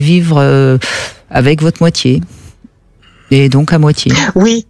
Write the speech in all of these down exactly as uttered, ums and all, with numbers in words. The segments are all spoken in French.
vivre euh, avec votre moitié. Et donc à moitié. Oui.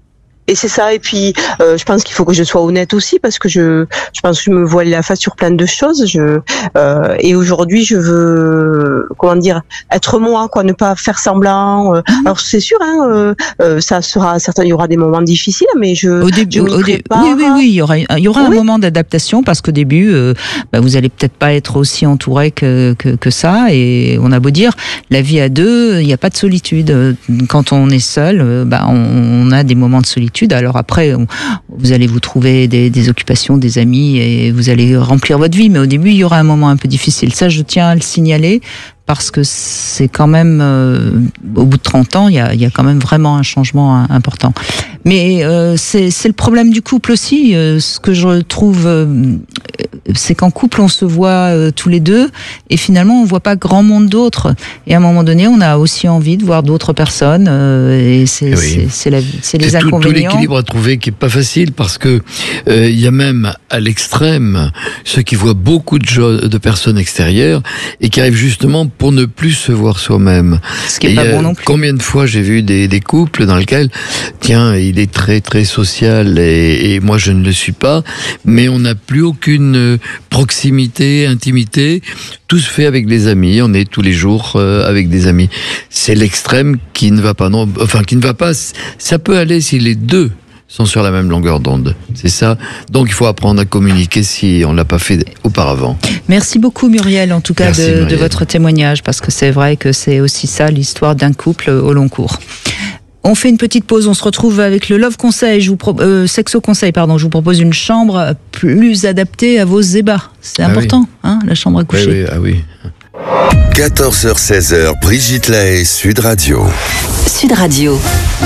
Et c'est ça, et puis euh, je pense qu'il faut que je sois honnête aussi, parce que je, je pense que je me voile la face sur plein de choses. Je, euh, et aujourd'hui, je veux, comment dire, être moi, quoi, ne pas faire semblant. Euh, mmh. Alors c'est sûr, hein, euh, euh, ça sera certain, il y aura des moments difficiles, mais je. Au début, je au dé- oui, oui, oui, il y aura, il y aura oui. un moment d'adaptation, parce qu'au début, euh, bah, vous allez peut-être pas être aussi entouré que, que que ça, et on a beau dire, la vie à deux, il n'y a pas de solitude. Quand on est seul, bah, on, on a des moments de solitude. Alors après, vous allez vous trouver des, des occupations, des amis, et vous allez remplir votre vie. Mais au début, il y aura un moment un peu difficile. Ça, je tiens à le signaler, parce que c'est quand même, euh, au bout de trente ans, il y a, il y a quand même vraiment un changement important. Mais euh, c'est, c'est le problème du couple aussi. Euh, ce que je trouve, euh, c'est qu'en couple, on se voit euh, tous les deux, et finalement, on voit pas grand monde d'autres. Et à un moment donné, on a aussi envie de voir d'autres personnes. Euh, et c'est, oui. c'est, c'est, la, c'est les c'est inconvénients. Tout, tout l'équilibre à trouver qui est pas facile, parce que il euh, y a même à l'extrême ceux qui voient beaucoup de, jo- de personnes extérieures et qui arrivent justement pour ne plus se voir soi-même. Ce qui est pas bon non plus. Combien de fois j'ai vu des, des couples dans lesquels, tiens, il est très très social et, et moi je ne le suis pas, mais on n'a plus aucune proximité, intimité. Tout se fait avec des amis. On est tous les jours euh, avec des amis. C'est l'extrême qui ne va pas, non, enfin qui ne va pas. Ça peut aller si les deux sont sur la même longueur d'onde. C'est ça. Donc il faut apprendre à communiquer si on l'a pas fait auparavant. Merci beaucoup Muriel, en tout cas Merci, de, de votre témoignage, parce que c'est vrai que c'est aussi ça l'histoire d'un couple au long cours. On fait une petite pause, on se retrouve avec le Love Conseil, je vous pro- euh, Sexo Conseil, pardon. Je vous propose une chambre plus adaptée à vos ébats. C'est ah important, oui. hein, la chambre à coucher. Oui, oui, ah oui. quatorze heures seize heures, Brigitte Lahaie, Sud Radio. Sud Radio.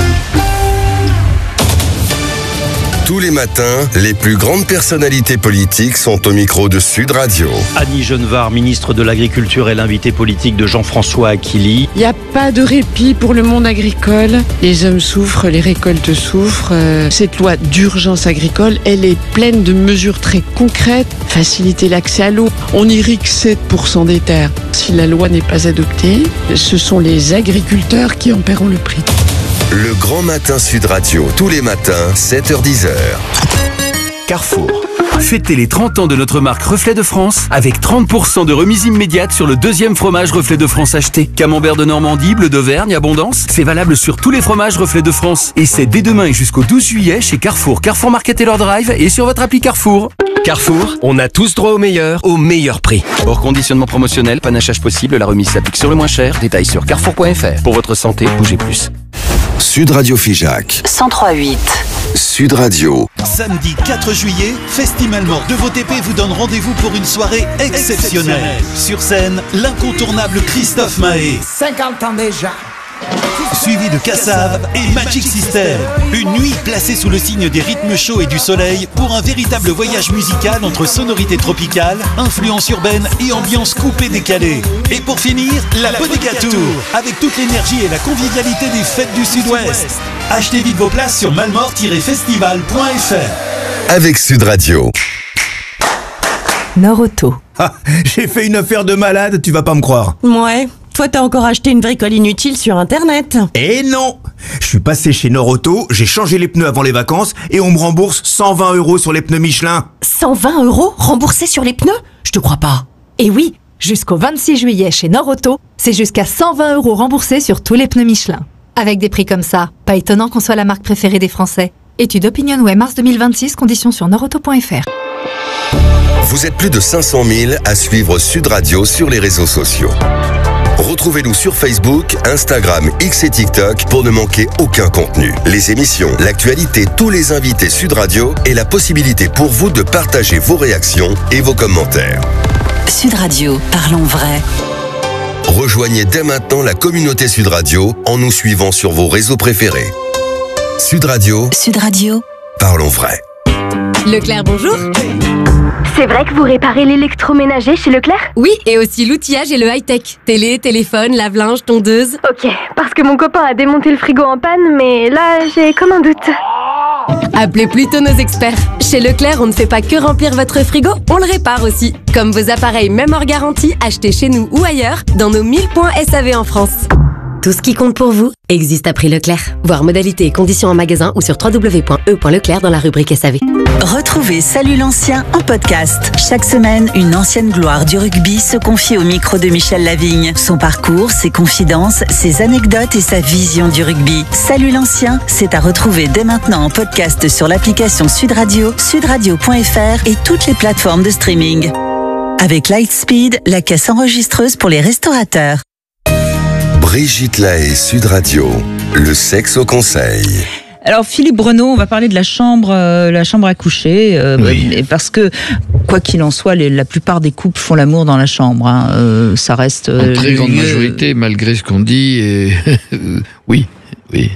Tous les matins, les plus grandes personnalités politiques sont au micro de Sud Radio. Annie Genevard, ministre de l'Agriculture, est l'invité politique de Jean-François Aquili. Il n'y a pas de répit pour le monde agricole. Les hommes souffrent, les récoltes souffrent. Cette loi d'urgence agricole, elle est pleine de mesures très concrètes. Faciliter l'accès à l'eau. On irrigue sept pour cent des terres. Si la loi n'est pas adoptée, ce sont les agriculteurs qui en paieront le prix. Le Grand Matin Sud Radio, tous les matins, sept heures dix. Carrefour. Fêtez les trente ans de notre marque Reflet de France avec trente pour cent de remise immédiate sur le deuxième fromage Reflet de France acheté. Camembert de Normandie, bleu d'Auvergne, abondance. C'est valable sur tous les fromages Reflet de France. Et c'est dès demain et jusqu'au douze juillet chez Carrefour, Carrefour Market et leur drive et sur votre appli Carrefour. Carrefour, on a tous droit au meilleur, au meilleur prix. Hors conditionnement promotionnel, panachage possible, la remise s'applique sur le moins cher. Détails sur carrefour point f r. Pour votre santé, bougez plus. Sud Radio Figeac. cent trois virgule huit. Sud Radio. Samedi quatre juillet, Festival Mort de V T P vous donne rendez-vous pour une soirée exceptionnelle. exceptionnelle. Sur scène, l'incontournable Christophe Maé. cinquante ans déjà. Suivi de Kassav et Magic System. Une nuit placée sous le signe des rythmes chauds et du soleil pour un véritable voyage musical entre sonorités tropicales, influences urbaines et ambiance coupée décalée. Et pour finir, la, la Bodega Tour, avec toute l'énergie et la convivialité des fêtes du Sud-Ouest. Achetez vite vos places sur malmort tiret festival point f r. Avec Sud Radio. Norauto. Ah, j'ai fait une affaire de malade, tu vas pas me croire. Ouais. Toi, t'as encore acheté une bricole inutile sur Internet. Eh non! Je suis passé chez Norauto, j'ai changé les pneus avant les vacances et on me rembourse cent vingt euros sur les pneus Michelin. cent vingt euros remboursés sur les pneus? Je te crois pas. Et oui, jusqu'au vingt-six juillet chez Norauto, c'est jusqu'à cent vingt euros remboursés sur tous les pneus Michelin. Avec des prix comme ça, pas étonnant qu'on soit la marque préférée des Français. Étude OpinionWay mars deux mille vingt-six, conditions sur norauto point f r. Vous êtes plus de cinq cent mille à suivre Sud Radio sur les réseaux sociaux. Retrouvez-nous sur Facebook, Instagram, X et TikTok pour ne manquer aucun contenu. Les émissions, l'actualité, tous les invités Sud Radio et la possibilité pour vous de partager vos réactions et vos commentaires. Sud Radio, parlons vrai. Rejoignez dès maintenant la communauté Sud Radio en nous suivant sur vos réseaux préférés. Sud Radio. Sud Radio. Parlons vrai. Leclerc, bonjour. C'est vrai que vous réparez l'électroménager chez Leclerc? Oui, et aussi l'outillage et le high-tech. Télé, téléphone, lave-linge, tondeuse. Ok, parce que mon copain a démonté le frigo en panne, mais là, j'ai comme un doute. Appelez plutôt nos experts. Chez Leclerc, on ne fait pas que remplir votre frigo, on le répare aussi. Comme vos appareils même hors garantie, achetés chez nous ou ailleurs, dans nos mille points S A V en France. Tout ce qui compte pour vous existe à prix Leclerc. Voir modalités et conditions en magasin ou sur w w w point e point leclerc dans la rubrique S A V. Retrouvez Salut l'ancien en podcast. Chaque semaine, une ancienne gloire du rugby se confie au micro de Michel Lavigne. Son parcours, ses confidences, ses anecdotes et sa vision du rugby. Salut l'ancien, c'est à retrouver dès maintenant en podcast sur l'application Sud Radio, sudradio point f r et toutes les plateformes de streaming. Avec Lightspeed, la caisse enregistreuse pour les restaurateurs. Brigitte Lahaie, Sud Radio, le sexe au conseil. Alors Philippe Breneau, on va parler de la chambre, euh, la chambre à coucher, euh, oui. Parce que quoi qu'il en soit, les, la plupart des couples font l'amour dans la chambre. Hein, euh, ça reste en très grande lieu... majorité, malgré ce qu'on dit. Et... oui, oui.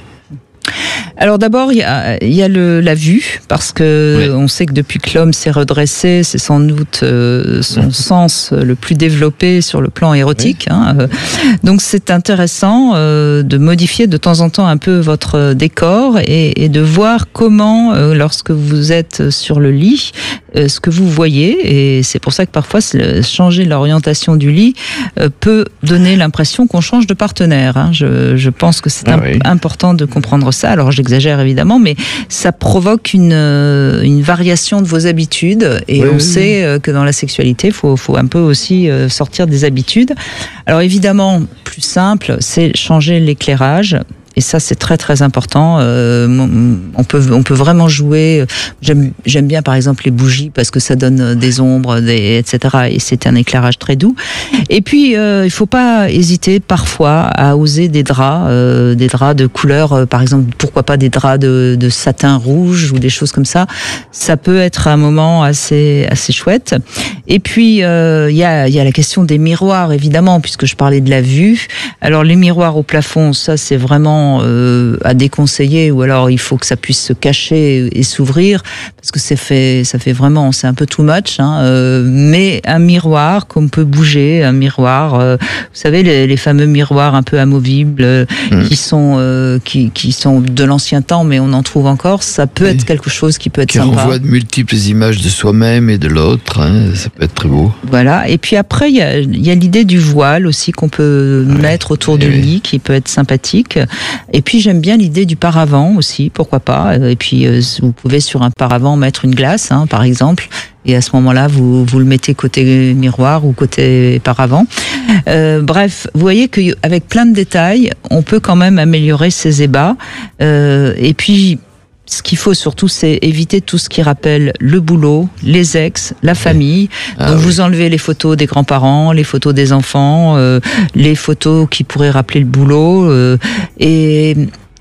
Alors d'abord, il y a, y a le, la vue, parce que oui. on sait que depuis que l'homme s'est redressé, c'est sans doute euh, son mmh. sens le plus développé sur le plan érotique. Oui. Hein. Donc c'est intéressant euh, de modifier de temps en temps un peu votre décor et, et de voir comment, euh, lorsque vous êtes sur le lit, euh, ce que vous voyez. Et c'est pour ça que parfois changer l'orientation du lit euh, peut donner l'impression qu'on change de partenaire. Hein. Je, je pense que c'est ah, imp- oui. important de comprendre ça. Alors j'exagère évidemment, mais ça provoque une, une variation de vos habitudes et oui, on oui, sait oui. que dans la sexualité, il faut, faut un peu aussi sortir des habitudes. Alors évidemment, plus simple, c'est changer l'éclairage. Et ça, c'est très très important. Euh, on peut on peut vraiment jouer. J'aime j'aime bien par exemple les bougies parce que ça donne des ombres, des, et cetera. Et c'est un éclairage très doux. Et puis euh, il faut pas hésiter parfois à oser des draps, euh, des draps de couleur, euh, par exemple pourquoi pas des draps de, de satin rouge ou des choses comme ça. Ça peut être un moment assez assez chouette. Et puis il euh, y a il y a la question des miroirs évidemment puisque je parlais de la vue. Alors les miroirs au plafond, ça c'est vraiment Euh, à déconseiller ou alors il faut que ça puisse se cacher et s'ouvrir parce que c'est fait, ça fait vraiment, c'est un peu too much. Hein, euh, mais un miroir qu'on peut bouger, un miroir, euh, vous savez les, les fameux miroirs un peu amovibles euh, mmh. qui sont euh, qui, qui sont de l'ancien temps mais on en trouve encore. Ça peut oui. être quelque chose qui peut être qui sympa. Qui renvoie de multiples images de soi-même et de l'autre. Hein, ça peut être très beau. Voilà. Et puis après il y a, il y a l'idée du voile aussi qu'on peut oui. mettre autour oui. du lit qui peut être sympathique. Et puis j'aime bien l'idée du paravent aussi, pourquoi pas. Et puis euh, vous pouvez sur un paravent mettre une glace, hein, par exemple. Et à ce moment-là, vous vous le mettez côté miroir ou côté paravent. Euh, bref, vous voyez qu'avec plein de détails, on peut quand même améliorer ses ébats. Euh, et puis ce qu'il faut surtout, c'est éviter tout ce qui rappelle le boulot, les ex, la famille. Ah, Donc oui. vous enlevez les photos des grands-parents, les photos des enfants, euh, les photos qui pourraient rappeler le boulot. Euh, et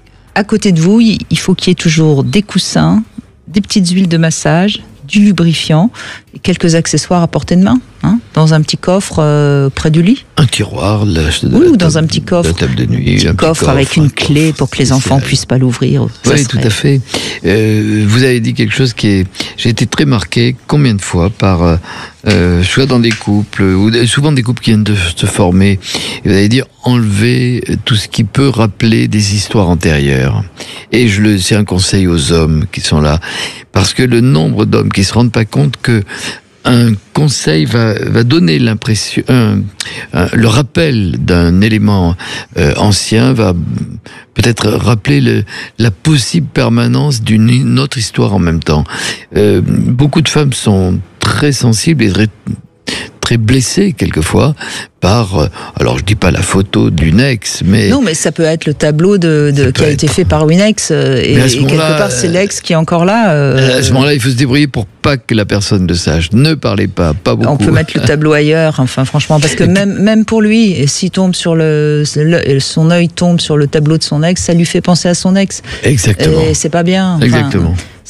à côté de vous, il faut qu'il y ait toujours des coussins, des petites huiles de massage, du lubrifiant et quelques accessoires à portée de main, hein, dans un petit coffre euh, près du lit. Un tiroir, la, de oui, la ou dans table, un petit coffre. La table de nuit, un petit, un coffre, petit coffre avec une clé pour que les enfants ne puissent pas l'ouvrir. Oui, serait... tout à fait. Euh, vous avez dit quelque chose qui est... J'ai été très marqué combien de fois par... Euh, soit dans des couples, ou souvent des couples qui viennent de se former, et vous allez dire enlever tout ce qui peut rappeler des histoires antérieures. Et je le, c'est un conseil aux hommes qui sont là, parce que le nombre d'hommes qui se rendent pas compte que un conseil va, va donner l'impression, un, un, le rappel d'un élément euh, ancien va peut-être rappeler le, la possible permanence d'une autre histoire en même temps. Euh, beaucoup de femmes sont très sensibles et très, très blessées quelquefois par, alors je dis pas la photo d'une ex, mais... Non, mais ça peut être le tableau de, de qui a être... été fait par une ex, et, et quelque part c'est l'ex qui est encore là. Euh... À ce moment-là, il faut se débrouiller pour pas que la personne le sache. Ne parlez pas, pas beaucoup. On peut mettre le tableau ailleurs, enfin franchement, parce que même, même pour lui, et s'il tombe sur le, le, son œil tombe sur le tableau de son ex, ça lui fait penser à son ex. Exactement. Et c'est pas bien. Enfin, Exactement.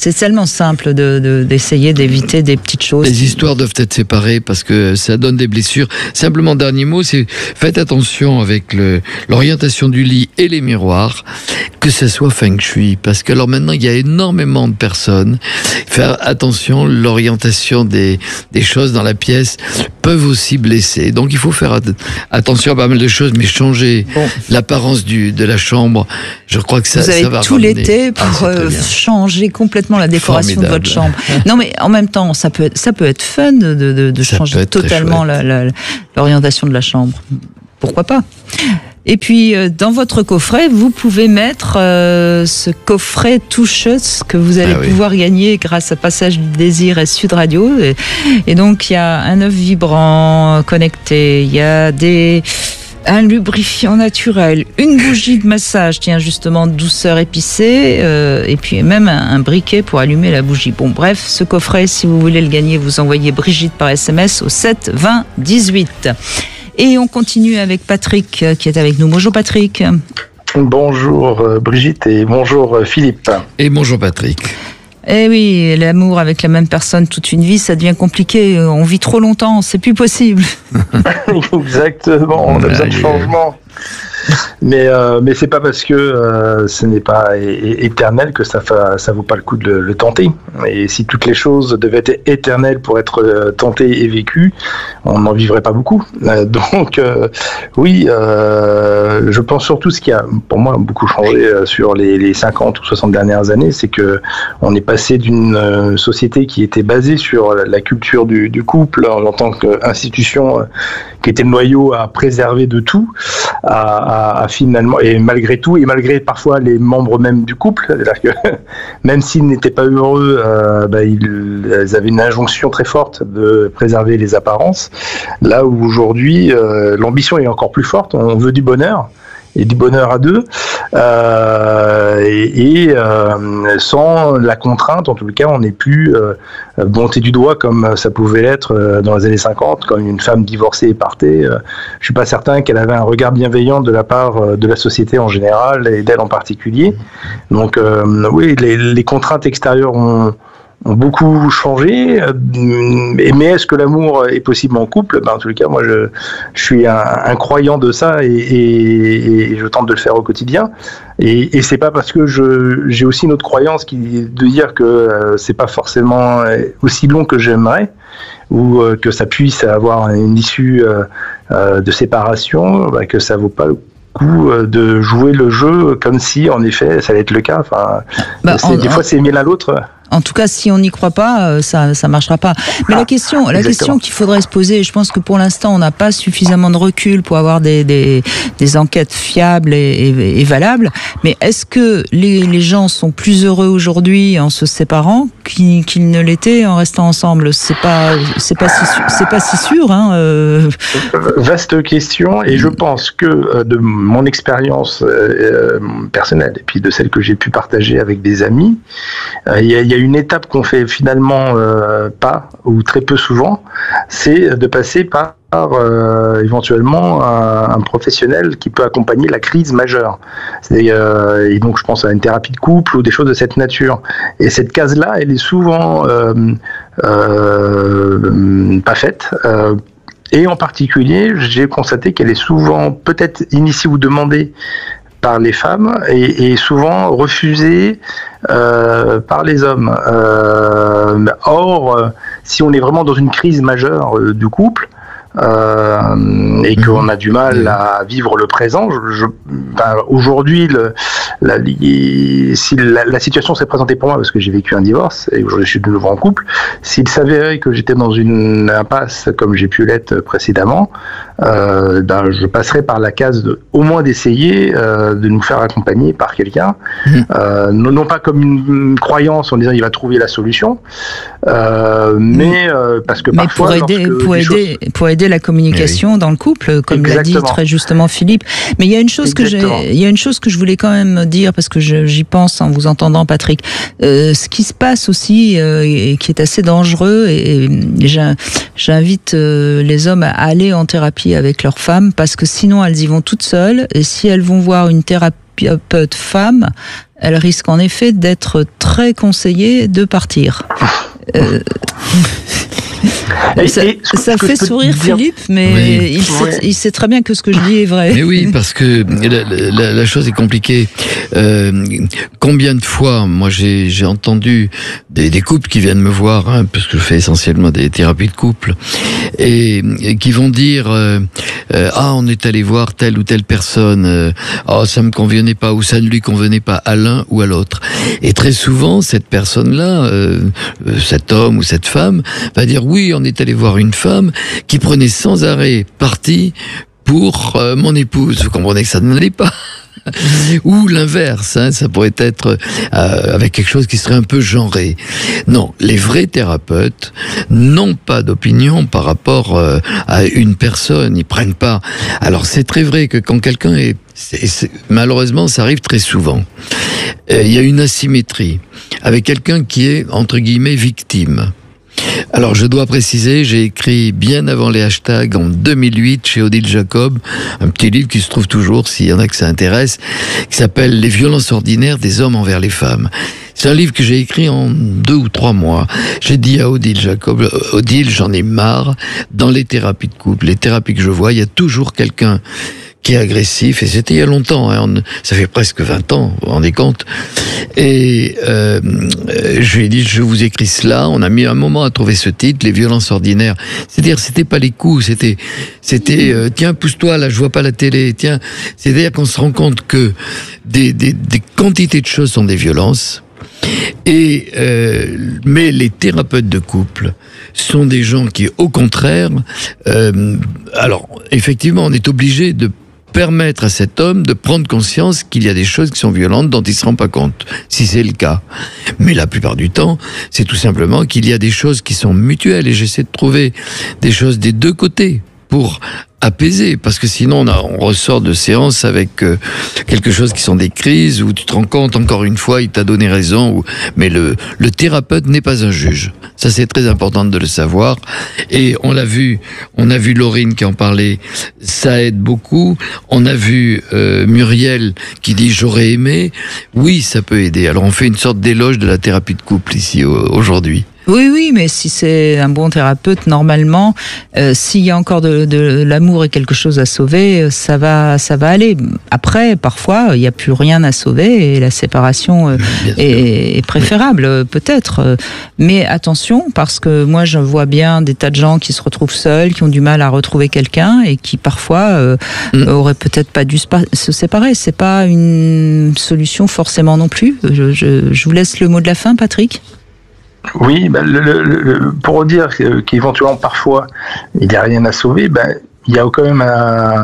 C'est tellement simple de, de, d'essayer d'éviter des petites choses. Les histoires doivent être séparées parce que ça donne des blessures. Simplement, dernier mot, c'est faites attention avec le, l'orientation du lit et les miroirs, que ce soit feng shui. Parce que alors maintenant, il y a énormément de personnes. Faire attention, l'orientation des, des choses dans la pièce peuvent aussi blesser. Donc il faut faire attention à pas mal de choses, mais changer bon. l'apparence du, de la chambre, je crois que ça, Vous avez ça va tout ramener. l'été pour ah, euh, changer complètement la décoration Formidable. de votre chambre. Non, mais en même temps, ça peut être, ça peut être fun de, de, de changer totalement la, la, l'orientation de la chambre. Pourquoi pas ? Et puis, euh, dans votre coffret, vous pouvez mettre euh, ce coffret Touches que vous allez ah oui. pouvoir gagner grâce à Passage du Désir et Sud Radio. Et, et donc, il y a un œuf vibrant connecté, il y a des... un lubrifiant naturel, une bougie de massage, tiens justement douceur épicée, euh, et puis même un, un briquet pour allumer la bougie. Bon bref, ce coffret, si vous voulez le gagner, vous envoyez Brigitte par S M S au sept vingt dix-huit. Et on continue avec Patrick qui est avec nous. Bonjour Patrick. Bonjour Brigitte et bonjour Philippe. Et bonjour Patrick. Eh oui, l'amour avec la même personne toute une vie, ça devient compliqué. On vit trop longtemps, c'est plus possible. Exactement, on a besoin de changement. Mais euh, mais c'est pas parce que euh, ce n'est pas é- éternel que ça fa- ça vaut pas le coup de le, le tenter. Et si toutes les choses devaient être éternelles pour être euh, tentées et vécues, on n'en vivrait pas beaucoup. Euh, donc euh, oui, euh, je pense surtout ce qui a pour moi beaucoup changé euh, sur les, les cinquante ou soixante dernières années, c'est que on est passé d'une euh, société qui était basée sur la, la culture du, du couple en, en tant qu'institution euh, qui était le noyau à préserver de tout, à À, à finalement, et malgré tout, et malgré parfois les membres même du couple, c'est-à-dire que même s'ils n'étaient pas heureux, euh, bah, ils, ils avaient une injonction très forte de préserver les apparences. Là où aujourd'hui, euh, l'ambition est encore plus forte, on veut du bonheur, et du bonheur à deux, euh, et, et euh, sans la contrainte, en tout cas, on n'est plus euh, monté du doigt comme ça pouvait l'être euh, dans les années cinquante, quand une femme divorcée partait. Euh, je suis pas certain qu'elle avait un regard bienveillant de la part euh, de la société en général et d'elle en particulier. Donc euh, oui, les, les contraintes extérieures ont ont beaucoup changé, mais est-ce que l'amour est possible en couple? Ben, en tout cas, moi, je, je suis un, un croyant de ça et, et, et je tente de le faire au quotidien. Et, et c'est pas parce que je, j'ai aussi une autre croyance qui de dire que euh, c'est pas forcément aussi long que j'aimerais ou euh, que ça puisse avoir une issue euh, euh, de séparation, ben, que ça vaut pas le coup de jouer le jeu comme si, en effet, ça allait être le cas. Enfin, bah, c'est, en, des fois, c'est aimer l'un l'autre. En tout cas, si on n'y croit pas, ça ça marchera pas. Mais ah, la question, la question qu'il faudrait se poser, je pense que pour l'instant, on n'a pas suffisamment de recul pour avoir des des, des enquêtes fiables et, et, et valables. Mais est-ce que les les gens sont plus heureux aujourd'hui en se séparant qu'ils, qu'ils ne l'étaient en restant ensemble? C'est pas c'est pas si c'est pas si sûr. Hein, euh... Vaste question. Et je pense que de mon expérience euh, personnelle et puis de celle que j'ai pu partager avec des amis, il euh, y a, y a une étape qu'on fait finalement euh, pas ou très peu souvent, c'est de passer par euh, éventuellement un, un professionnel qui peut accompagner la crise majeure. C'est, euh, et donc je pense à une thérapie de couple ou des choses de cette nature. Et cette case-là, elle est souvent euh, euh, pas faite. Euh, et en particulier, j'ai constaté qu'elle est souvent peut-être initiée ou demandée par les femmes et, et souvent refusée euh, par les hommes. Euh, or, euh, si on est vraiment dans une crise majeure euh, du couple euh, et qu'on a du mal à vivre le présent, je, je, ben, aujourd'hui, le, la, si la, la situation s'est présentée pour moi parce que j'ai vécu un divorce et aujourd'hui je suis de nouveau en couple, s'il s'avérait que j'étais dans une impasse comme j'ai pu l'être précédemment, euh, ben, je passerai par la case de, au moins d'essayer euh, de nous faire accompagner par quelqu'un, mmh. euh, non, non pas comme une, une croyance en disant il va trouver la solution, euh, mais euh, parce que mais parfois pour aider, pour aider, choses... pour aider la communication oui. dans le couple, comme Exactement. l'a dit très justement Philippe. Mais il y a une chose Exactement. que j'ai, il y a une chose que je voulais quand même dire parce que je, j'y pense en vous entendant, Patrick. Euh, ce qui se passe aussi euh, et qui est assez dangereux, et, et j'invite euh, les hommes à aller en thérapie avec leurs femmes parce que sinon elles y vont toutes seules et si elles vont voir une thérapeute femme, elle risque en effet d'être très conseillée de partir. Euh... Et, ça et ce, ça ce fait que sourire dire... Philippe, mais oui. il, sait, ouais. il sait très bien que ce que je dis est vrai. Mais oui, parce que la, la, la chose est compliquée. Euh, combien de fois, moi j'ai, j'ai entendu des, des couples qui viennent me voir, hein, parce que je fais essentiellement des thérapies de couple, et, et qui vont dire euh, euh, ah on est allé voir telle ou telle personne, euh, oh ça me convenait pas ou ça ne lui convenait pas à l'un ou à l'autre. Et très souvent cette personne-là, euh, cet homme ou cette femme, va dire oui on est allé voir une femme qui prenait sans arrêt parti pour euh, mon épouse. Vous comprenez que ça n'allait pas. Ou l'inverse, hein, ça pourrait être euh, avec quelque chose qui serait un peu genré. Non, les vrais thérapeutes n'ont pas d'opinion par rapport euh, à une personne. Ils prennent pas. Alors c'est très vrai que quand quelqu'un est, c'est, c'est, malheureusement, ça arrive très souvent. Euh, il y a une asymétrie avec quelqu'un qui est entre guillemets victime. Alors je dois préciser, j'ai écrit bien avant les hashtags en deux mille huit chez Odile Jacob, un petit livre qui se trouve toujours s'il y en a que ça intéresse, qui s'appelle Les violences ordinaires des hommes envers les femmes. C'est un livre que j'ai écrit en deux ou trois mois. J'ai dit à Odile Jacob, Odile, j'en ai marre, dans les thérapies de couple, les thérapies que je vois, il y a toujours quelqu'un qui est agressif, et c'était il y a longtemps, hein, on, ça fait presque vingt ans, vous vous rendez compte. Et euh, je lui ai dit, je vous écris cela, on a mis un moment à trouver ce titre, Les violences ordinaires. C'est-à-dire, c'était pas les coups, c'était, c'était, euh, tiens, pousse-toi, là, je vois pas la télé, tiens. C'est-à-dire qu'on se rend compte que des, des, des quantités de choses sont des violences. Et euh, mais les thérapeutes de couple sont des gens qui, au contraire, euh, alors effectivement, on est obligé de permettre à cet homme de prendre conscience qu'il y a des choses qui sont violentes dont il ne se rend pas compte, si c'est le cas. Mais la plupart du temps, c'est tout simplement qu'il y a des choses qui sont mutuelles, et j'essaie de trouver des choses des deux côtés pour apaiser, parce que sinon on, a, on ressort de séance avec euh, quelque chose qui sont des crises où tu te rends compte encore une fois il t'a donné raison, ou... mais le, le thérapeute n'est pas un juge. Ça c'est très important de le savoir, et on l'a vu, on a vu Laurine qui en parlait, ça aide beaucoup. On a vu euh, Muriel qui dit j'aurais aimé, oui ça peut aider. Alors on fait une sorte d'éloge de la thérapie de couple ici aujourd'hui. Oui, oui, mais si c'est un bon thérapeute, normalement, euh, s'il y a encore de, de l'amour et quelque chose à sauver, ça va, ça va aller. Après, parfois, il n'y a plus rien à sauver et la séparation euh, est, est préférable, oui. peut-être. Mais attention, parce que moi, je vois bien des tas de gens qui se retrouvent seuls, qui ont du mal à retrouver quelqu'un et qui parfois euh, mm. auraient peut-être pas dû se séparer. C'est pas une solution forcément non plus. Je, je, je vous laisse le mot de la fin, Patrick. Oui, ben le, le, le, pour dire qu'éventuellement parfois il n'y a rien à sauver, ben, il y a quand même à,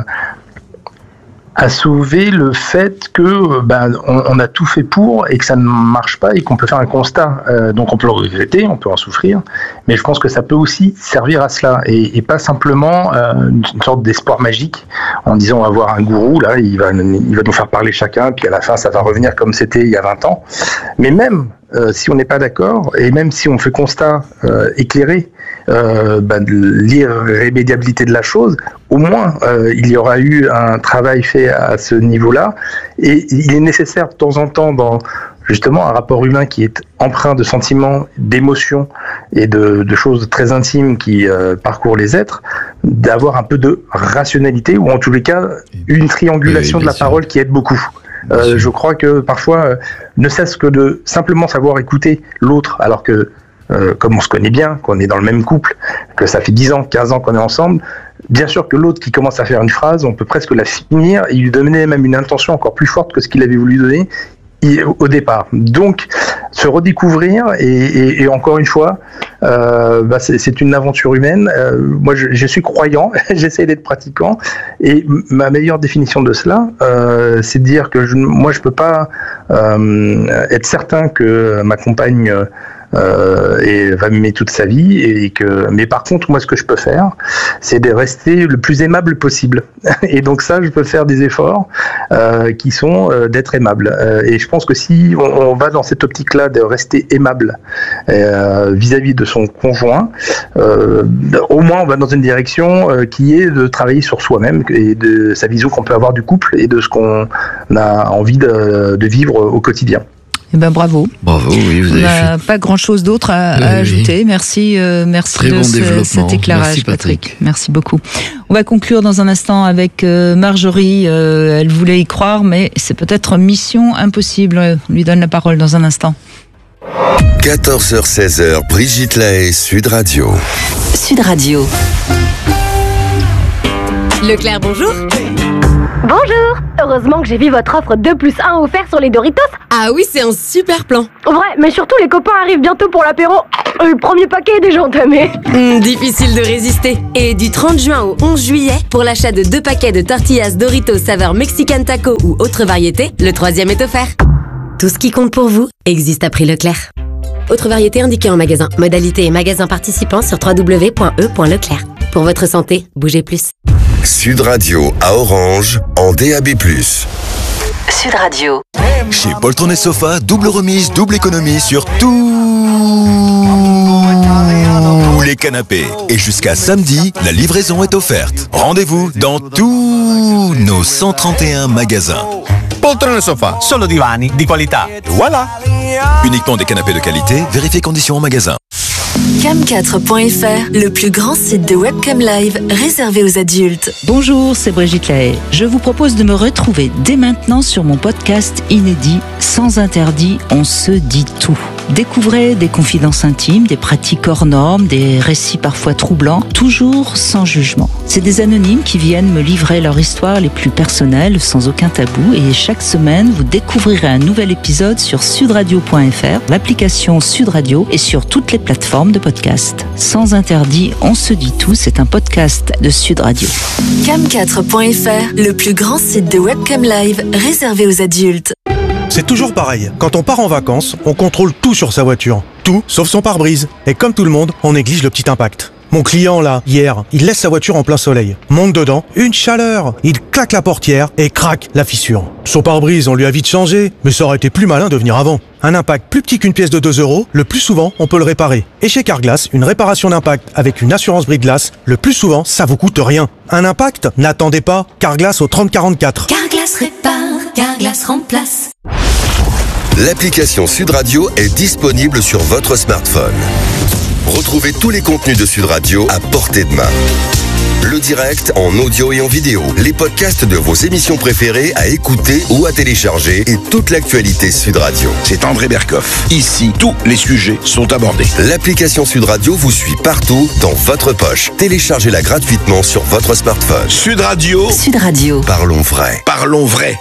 à sauver le fait que ben, on, on a tout fait pour et que ça ne marche pas et qu'on peut faire un constat. Euh, donc on peut le regretter, on peut en souffrir, mais je pense que ça peut aussi servir à cela et, et pas simplement euh, une, une sorte d'espoir magique en disant on va voir un gourou, là il va, il va nous faire parler chacun, puis à la fin ça va revenir comme c'était il y a vingt ans. Mais même Euh, si on n'est pas d'accord, et même si on fait constat euh, éclairé euh, bah, de l'irrémédiabilité de la chose, au moins euh, il y aura eu un travail fait à ce niveau-là, et il est nécessaire de temps en temps dans justement un rapport humain qui est empreint de sentiments, d'émotions et de, de choses très intimes qui euh, parcourent les êtres, d'avoir un peu de rationalité, ou en tous les cas une triangulation oui, de la sûr. parole qui aide beaucoup. Euh, je crois que parfois, euh, ne cesse que de simplement savoir écouter l'autre, alors que, euh, comme on se connaît bien, qu'on est dans le même couple, que ça fait dix ans, quinze ans qu'on est ensemble, bien sûr que l'autre qui commence à faire une phrase, on peut presque la finir et lui donner même une intention encore plus forte que ce qu'il avait voulu donner au départ. Donc, se redécouvrir et, et, et encore une fois, euh, bah c'est, c'est une aventure humaine. Euh, moi, je, je suis croyant, j'essaie d'être pratiquant, et ma meilleure définition de cela, euh, c'est de dire que je, moi, je peux pas euh, être certain que ma compagne euh, et va m'aimer toute sa vie. Et que, mais par contre, moi, ce que je peux faire, c'est de rester le plus aimable possible. Et donc ça, je peux faire des efforts euh, qui sont euh, d'être aimable. Euh, et je pense que si on, on va dans cette optique-là de rester aimable euh, vis-à-vis de son conjoint, euh, au moins on va dans une direction euh, qui est de travailler sur soi-même et de sa vision qu'on peut avoir du couple et de ce qu'on a envie de, de vivre au quotidien. Eh ben bravo. Bravo, oui, vous On avez n'a fait. pas grand-chose d'autre à, Oui, à oui. ajouter. Merci, euh, merci Très de bon ce- développement. cet éclairage, Merci, Patrick. Patrick. Merci beaucoup. On va conclure dans un instant avec euh, Marjorie. Euh, elle voulait y croire, mais c'est peut-être mission impossible. On lui donne la parole dans un instant. quatorze heures seize, Brigitte Lahaye, Sud Radio. Sud Radio. Leclerc, bonjour. Bonjour. Heureusement que j'ai vu votre offre deux plus un offert sur les Doritos. Ah oui, c'est un super plan. Ouais, mais surtout les copains arrivent bientôt pour l'apéro. Le premier paquet est déjà entamé. Hmm, difficile de résister. Et du trente juin au onze juillet, pour l'achat de deux paquets de tortillas Doritos saveur Mexican Taco ou autre variété, le troisième est offert. Tout ce qui compte pour vous existe à prix Leclerc. Autre variété indiquée en magasin. Modalité et magasin participants sur w w w point e point leclerc. Pour votre santé, bougez plus. Sud Radio à Orange en D A B plus. Sud Radio. Chez Poltron et Sofa, double remise, double économie sur tous les canapés. Et jusqu'à samedi, la livraison est offerte. Rendez-vous dans tous nos cent trente et un magasins. Poltrone Sofa, solo divani di qualità. Voilà. Uniquement des canapés de qualité, vérifiez conditions en magasin. cam quatre point f r, le plus grand site de webcam live réservé aux adultes. Bonjour, c'est Brigitte Lahaye. Je vous propose de me retrouver dès maintenant sur mon podcast inédit Sans interdit, on se dit tout. Découvrez des confidences intimes, des pratiques hors normes, des récits parfois troublants, toujours sans jugement. C'est des anonymes qui viennent me livrer leur histoire les plus personnelles, sans aucun tabou. Et chaque semaine, vous découvrirez un nouvel épisode sur sudradio point f r, l'application Sud Radio et sur toutes les plateformes de podcast. Sans interdit, on se dit tout. C'est un podcast de Sud Radio. cam quatre point f r, le plus grand site de webcam live réservé aux adultes. C'est toujours pareil. Quand on part en vacances, on contrôle tout sur sa voiture. Tout, sauf son pare-brise. Et comme tout le monde, on néglige le petit impact. Mon client, là, hier, il laisse sa voiture en plein soleil. Monte dedans, une chaleur. Il claque la portière et craque la fissure. Son pare-brise, on lui a vite changé, mais ça aurait été plus malin de venir avant. Un impact plus petit qu'une pièce de deux euros, le plus souvent, on peut le réparer. Et chez Carglass, une réparation d'impact avec une assurance brise-glace, le plus souvent, ça vous coûte rien. Un impact? N'attendez pas. Carglass au trente quarante-quatre. Carglass répare, Carglass remplace. L'application Sud Radio est disponible sur votre smartphone. Retrouvez tous les contenus de Sud Radio à portée de main. Le direct en audio et en vidéo, les podcasts de vos émissions préférées à écouter ou à télécharger et toute l'actualité Sud Radio. C'est André Berkoff. Ici, tous les sujets sont abordés. L'application Sud Radio vous suit partout dans votre poche. Téléchargez-la gratuitement sur votre smartphone. Sud Radio. Sud Radio. Parlons vrai. Parlons vrai.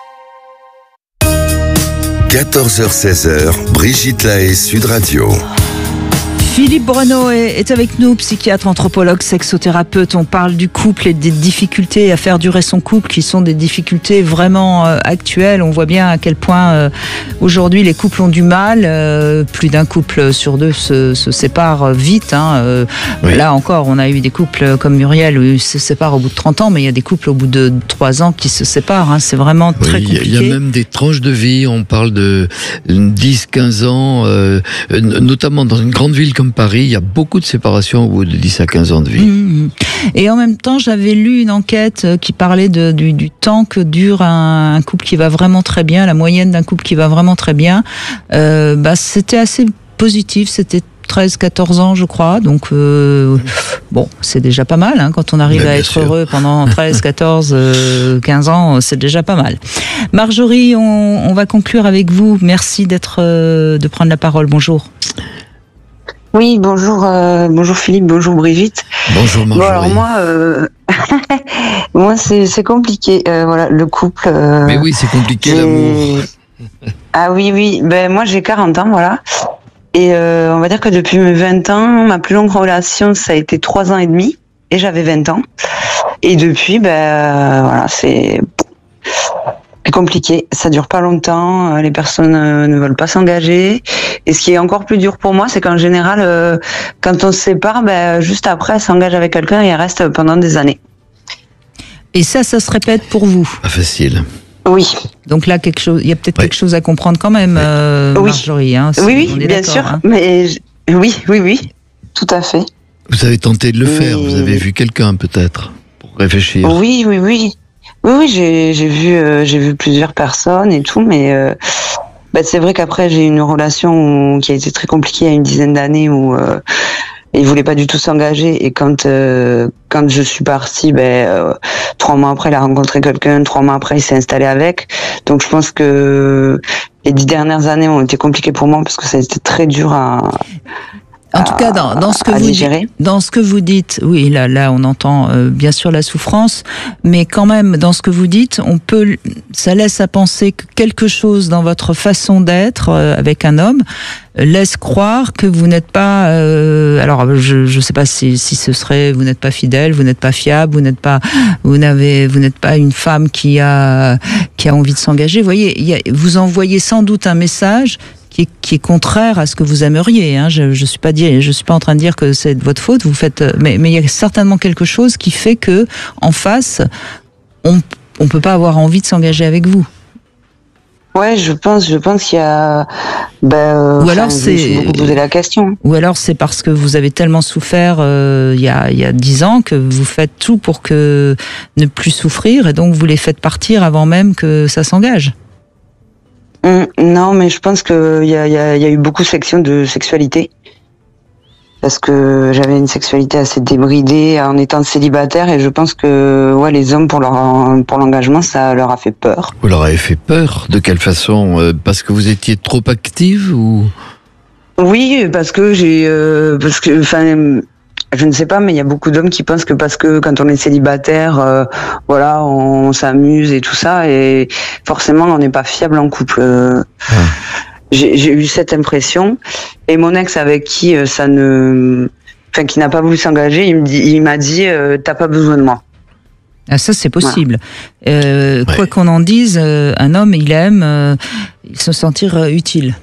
quatorze heures seize, Brigitte Lahaye, Sud Radio. Philippe Bruno est, est avec nous, psychiatre, anthropologue, sexothérapeute. On parle du couple et des difficultés à faire durer son couple, qui sont des difficultés vraiment euh, actuelles. On voit bien à quel point euh, aujourd'hui les couples ont du mal. Euh, plus d'un couple sur deux se, se sépare vite. Hein. Euh, oui. Là encore, on a eu des couples comme Muriel où ils se séparent au bout de trente ans, mais il y a des couples au bout de trois ans qui se séparent. Hein. C'est vraiment très oui, compliqué. Il y a même des tranches de vie. On parle de dix, quinze ans, euh, notamment dans une grande ville comme Paris, il y a beaucoup de séparations au bout de dix à quinze ans de vie. Mmh. Et en même temps, j'avais lu une enquête qui parlait de, du, du temps que dure un, un couple qui va vraiment très bien, la moyenne d'un couple qui va vraiment très bien. Euh, bah, c'était assez positif, c'était treize quatorze ans, je crois. Donc, euh, bon, c'est déjà pas mal. Hein, quand on arrive Mais à être sûr. heureux pendant treize, quatorze, quinze ans, c'est déjà pas mal. Marjorie, on, on va conclure avec vous. Merci d'être, euh, de prendre la parole. Bonjour. Oui, bonjour, euh, bonjour Philippe, bonjour Brigitte. Bonjour Marjorie. Bon, alors moi, euh, moi c'est c'est compliqué. Euh, voilà, le couple. Euh, Mais oui, c'est compliqué l'amour. Ah oui, oui. Ben moi j'ai quarante ans, voilà. Et euh, on va dire que depuis mes vingt ans, ma plus longue relation, ça a été trois ans et demi, et j'avais vingt ans. Et depuis, ben euh, voilà, c'est compliqué. Ça dure pas longtemps. Les personnes euh, ne veulent pas s'engager. Et ce qui est encore plus dur pour moi, c'est qu'en général, euh, quand on se sépare, ben, juste après, elle s'engage avec quelqu'un et elle reste pendant des années. Et ça, ça se répète pour vous? Pas facile. Oui. Donc là, quelque chose, il y a peut-être Oui. quelque chose à comprendre quand même, euh, Oui. Marjorie. Hein, Oui, on oui, est bien d'accord, sûr. hein. Mais je- oui, oui, oui, tout à fait. Vous avez tenté de le Oui. faire, vous avez vu quelqu'un peut-être, pour réfléchir. Oui, oui, oui. Oui, oui, j'ai, j'ai vu, euh, j'ai vu plusieurs personnes et tout, mais euh, bah, c'est vrai qu'après j'ai eu une relation où- qui a été très compliquée il y a une dizaine d'années où euh, il voulait pas du tout s'engager et quand euh, quand je suis partie, ben euh, trois mois après il a rencontré quelqu'un, trois mois après il s'est installé avec. Donc je pense que les dix dernières années ont été compliquées pour moi parce que ça a été très dur à En tout cas, dans, dans ce que à vous digérer. dites, dans ce que vous dites, oui, là, là, on entend euh, bien sûr la souffrance, mais quand même, dans ce que vous dites, on peut, ça laisse à penser que quelque chose dans votre façon d'être euh, avec un homme euh, laisse croire que vous n'êtes pas. Euh, alors, je je sais pas si, si ce serait, vous n'êtes pas fidèle, vous n'êtes pas fiable, vous n'êtes pas, vous n'avez, vous n'êtes pas une femme qui a qui a envie de s'engager. Vous voyez, il y a, vous envoyez sans doute un message qui est, qui est contraire à ce que vous aimeriez. Hein. Je, je suis pas dire, je suis pas en train de dire que c'est de votre faute. Vous faites, mais, mais il y a certainement quelque chose qui fait que en face, on on peut pas avoir envie de s'engager avec vous. Ouais, je pense, je pense qu'il y a. Ben, euh, Ou enfin, alors je me c'est- suis beaucoup posé la question. Ou alors c'est parce que vous avez tellement souffert euh, il y a il y a dix ans que vous faites tout pour que ne plus souffrir et donc vous les faites partir avant même que ça s'engage. Hum, non, mais je pense que il y a, il y, a, il y a eu beaucoup de sections de sexualité. Parce que j'avais une sexualité assez débridée en étant célibataire et je pense que ouais, les hommes pour leur pour l'engagement ça leur a fait peur. Vous leur avez fait peur? De quelle façon? Euh, Parce que vous étiez trop active ou? Oui, parce que j'ai euh, parce que enfin je ne sais pas, mais il y a beaucoup d'hommes qui pensent que parce que quand on est célibataire, euh, voilà, on s'amuse et tout ça, et forcément on n'est pas fiable en couple. Euh, J'ai j'ai eu cette impression, et mon ex avec qui euh, ça ne, enfin qui n'a pas voulu s'engager, il me dit, il m'a dit, euh, t'as pas besoin de moi. Ah, ça, c'est possible. Euh, quoi qu'on en dise, euh, un homme, il aime euh, se sentir euh, utile.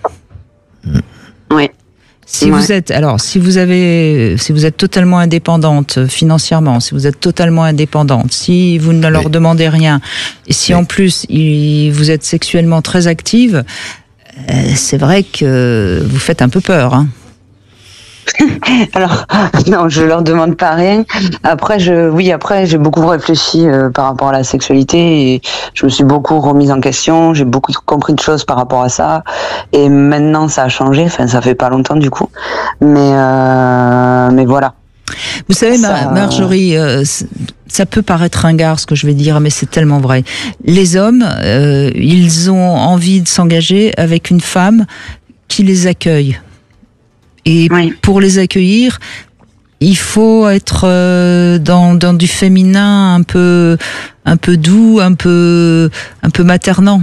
Oui. Si Ouais. vous êtes, alors, si vous avez, si vous êtes totalement indépendante euh, financièrement, si vous êtes totalement indépendante, si vous ne leur demandez rien, et si en plus il, vous êtes sexuellement très active, euh, c'est vrai que vous faites un peu peur. Hein. Alors, non, je leur demande pas rien. Après, je, oui, après, j'ai beaucoup réfléchi euh, par rapport à la sexualité et je me suis beaucoup remise en question. J'ai beaucoup compris de choses par rapport à ça. Et maintenant, ça a changé. Enfin, ça fait pas longtemps du coup. Mais, euh, mais voilà. Vous savez, Ça- Mar- Marjorie, euh, c- ça peut paraître ringard ce que je vais dire, mais c'est tellement vrai. Les hommes, euh, ils ont envie de s'engager avec une femme qui les accueille. Et pour les accueillir, il faut être euh, dans, dans du féminin un peu, un peu doux, un peu, un peu maternant.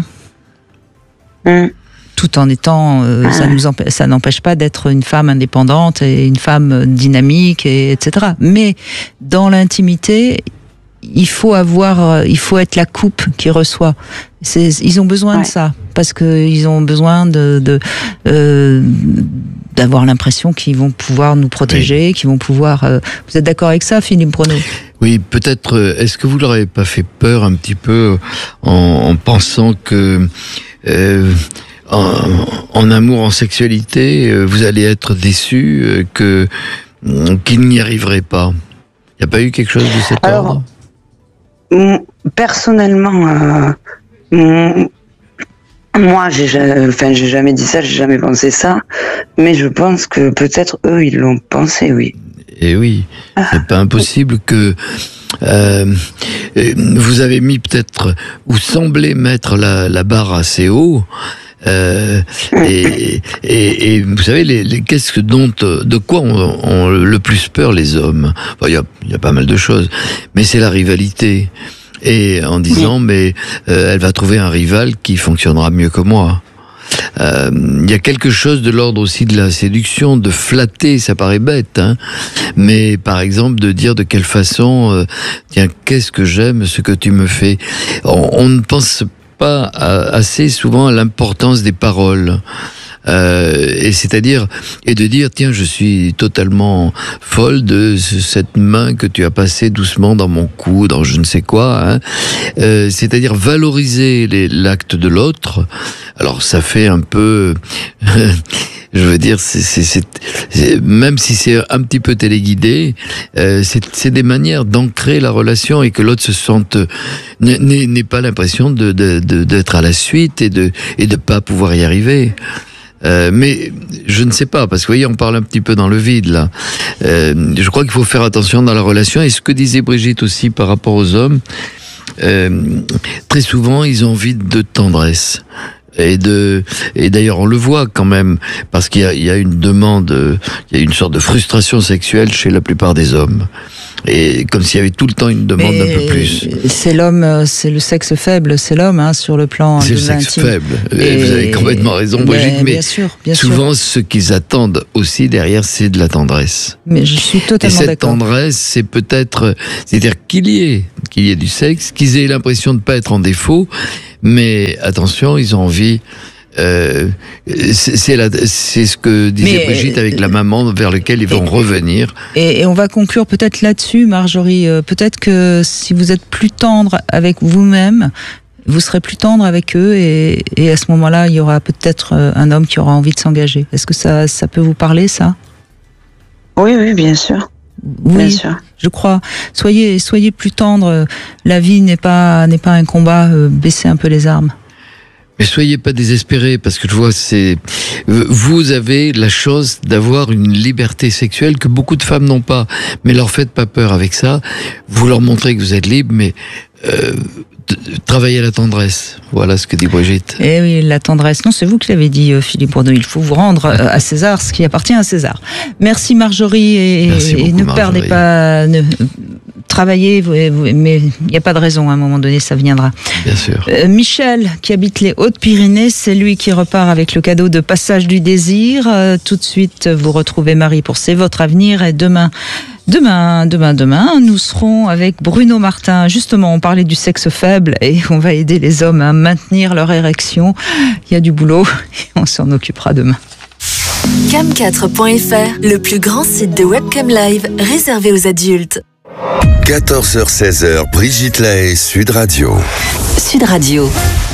Tout en étant, euh, ça nous empê- ça n'empêche pas d'être une femme indépendante et une femme dynamique, et, etc. Mais dans l'intimité, il faut avoir, euh, il faut être la coupe qui reçoit. C'est, ils ont besoin de ça parce que ils ont besoin de, de euh, d'avoir l'impression qu'ils vont pouvoir nous protéger, qu'ils vont pouvoir. euh, Vous êtes d'accord avec ça, Philippe Bruno? Oui, peut-être. euh, Est-ce que vous leur avez pas fait peur un petit peu en, en pensant que euh, en, en amour, en sexualité, euh, vous allez être déçus, euh, que qu'ils n'y arriveraient pas? Il n'y a pas eu quelque chose de cet ordre? Mm, Personnellement, euh, mm, moi, j'ai, ja- enfin, j'ai jamais dit ça, j'ai jamais pensé ça, mais je pense que peut-être eux, ils l'ont pensé, oui. Et oui, c'est pas impossible que euh, euh, vous avez mis peut-être ou semblez mettre la, la barre assez haut. Euh, et, et, et vous savez, les, les, qu'est-ce que dont, de quoi ont, ont le plus peur les hommes? Enfin, il y a, il y a pas mal de choses, mais c'est la rivalité. Et en disant, mais euh, elle va trouver un rival qui fonctionnera mieux que moi. Euh, Il y a quelque chose de l'ordre aussi de la séduction, de flatter, ça paraît bête, hein, mais par exemple de dire de quelle façon, euh, tiens, qu'est-ce que j'aime ce que tu me fais. On, on ne pense pas assez souvent à l'importance des paroles. Euh, et c'est-à-dire, et de dire, tiens, je suis totalement folle de cette main que tu as passée doucement dans mon cou, dans je ne sais quoi, hein. Euh, c'est-à-dire valoriser les, l'acte de l'autre. Alors ça fait un peu, je veux dire, c'est, c'est, c'est, c'est, même si c'est un petit peu téléguidé, euh, c'est, c'est des manières d'ancrer la relation et que l'autre se sente, n'ait, n'ait pas l'impression de, de, de, d'être à la suite et de, et de pas pouvoir y arriver. Euh, mais je ne sais pas, parce que vous voyez, on parle un petit peu dans le vide là. Euh, je crois qu'il faut faire attention dans la relation. Et ce que disait Brigitte aussi par rapport aux hommes, euh, très souvent ils ont envie de tendresse. Et de, et d'ailleurs on le voit quand même, parce qu'il y a, il y a une demande, il y a une sorte de frustration sexuelle chez la plupart des hommes. Et comme s'il y avait tout le temps une demande Mais d'un peu plus. C'est l'homme, c'est le sexe faible, c'est l'homme, hein, sur le plan c'est de le sexe l'intime. faible. Et vous avez complètement raison, Brigitte. Mais, Mais bien sûr, bien souvent, sûr. ce qu'ils attendent aussi derrière, c'est de la tendresse. Mais je suis totalement Et cette d'accord. tendresse, c'est peut-être, c'est-à-dire qu'il y ait, qu'il y ait du sexe, qu'ils aient l'impression de ne pas être en défaut, mais attention, ils ont envie. Euh, c'est, c'est, la, c'est ce que disait Mais, Brigitte avec la maman vers lequel ils vont et, revenir. Et, et on va conclure peut-être là-dessus, Marjorie. Euh, peut-être que si vous êtes plus tendre avec vous-même, vous serez plus tendre avec eux, et, et à ce moment-là, il y aura peut-être un homme qui aura envie de s'engager. Est-ce que ça, ça peut vous parler, ça ? Oui, oui, bien sûr. Oui, bien sûr. Je crois. Soyez, soyez plus tendre. La vie n'est pas, n'est pas un combat. Euh, baissez un peu les armes. Mais soyez pas désespérés, parce que je vois, c'est, vous avez la chance d'avoir une liberté sexuelle que beaucoup de femmes n'ont pas. Mais leur faites pas peur avec ça. Vous leur montrez que vous êtes libre, mais euh, travaillez la tendresse. Voilà ce que dit Brigitte. Eh oui, la tendresse. Non, c'est vous qui l'avez dit, Philippe Bourdon. Il faut vous rendre à César ce qui appartient à César. Merci Marjorie, et, Merci beaucoup, et ne Marjorie. perdez pas, ne, travaillez, mais il n'y a pas de raison. À un moment donné, ça viendra. Bien sûr. Euh, Michel, qui habite les Hautes-Pyrénées, c'est lui qui repart avec le cadeau de Passage du Désir. Euh, tout de suite, vous retrouvez Marie pour C'est votre avenir, et demain. Demain, demain, demain, nous serons avec Bruno Martin. Justement, on parlait du sexe faible et on va aider les hommes à maintenir leur érection. Il y a du boulot et on s'en occupera demain. cam quatre point f r, le plus grand site de webcam live réservé aux adultes. quatorze heures seize, Brigitte Lahaie, Sud Radio. Sud Radio.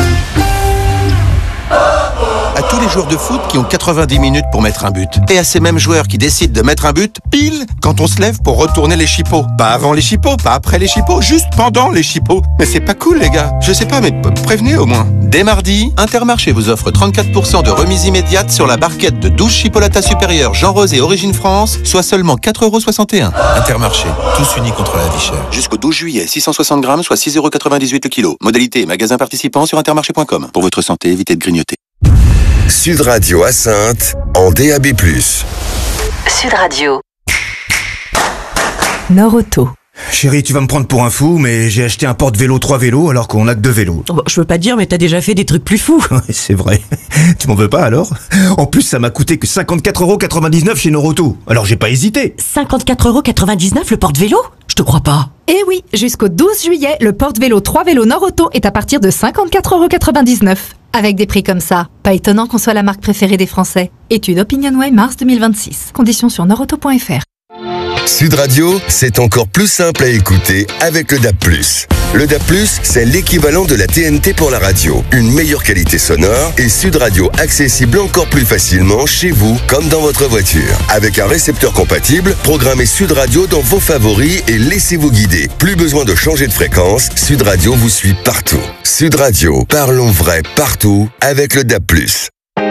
À tous les joueurs de foot qui ont quatre-vingt-dix minutes pour mettre un but. Et à ces mêmes joueurs qui décident de mettre un but pile quand on se lève pour retourner les chipots. Pas avant les chipots, pas après les chipots, juste pendant les chipots. Mais c'est pas cool les gars. Je sais pas, mais prévenez au moins. Dès mardi, Intermarché vous offre trente-quatre pour cent de remise immédiate sur la barquette de douze chipolatas supérieures Jean Rosé Origine France, soit seulement quatre euros soixante et un. Intermarché, tous unis contre la vie chère. Jusqu'au douze juillet, six cent soixante grammes, soit six euros quatre-vingt-dix-huit le kilo. Modalité et magasin participant sur intermarché point com. Pour votre santé, évitez de grignoter. Sud Radio à Saintes, en D A B plus. Sud Radio. Nord Auto. Chérie, tu vas me prendre pour un fou, mais j'ai acheté un porte-vélo trois vélos alors qu'on a que deux vélos. Bon, je veux pas dire, mais t'as déjà fait des trucs plus fous. C'est vrai. Tu m'en veux pas alors ? En plus, ça m'a coûté que cinquante-quatre euros quatre-vingt-dix-neuf chez Noroto. Alors j'ai pas hésité. cinquante-quatre euros quatre-vingt-dix-neuf le porte-vélo ? Je te crois pas. Eh oui, jusqu'au douze juillet, le porte-vélo trois vélos Nord Auto est à partir de cinquante-quatre euros quatre-vingt-dix-neuf. Avec des prix comme ça, pas étonnant qu'on soit la marque préférée des Français. Étude OpinionWay mars deux mille vingt-six. Conditions sur nordauto point f r. Sud Radio, c'est encore plus simple à écouter avec le D A B plus. Le D A B plus, c'est l'équivalent de la T N T pour la radio. Une meilleure qualité sonore et Sud Radio accessible encore plus facilement chez vous comme dans votre voiture. Avec un récepteur compatible, programmez Sud Radio dans vos favoris et laissez-vous guider. Plus besoin de changer de fréquence, Sud Radio vous suit partout. Sud Radio, parlons vrai partout avec le D A B plus.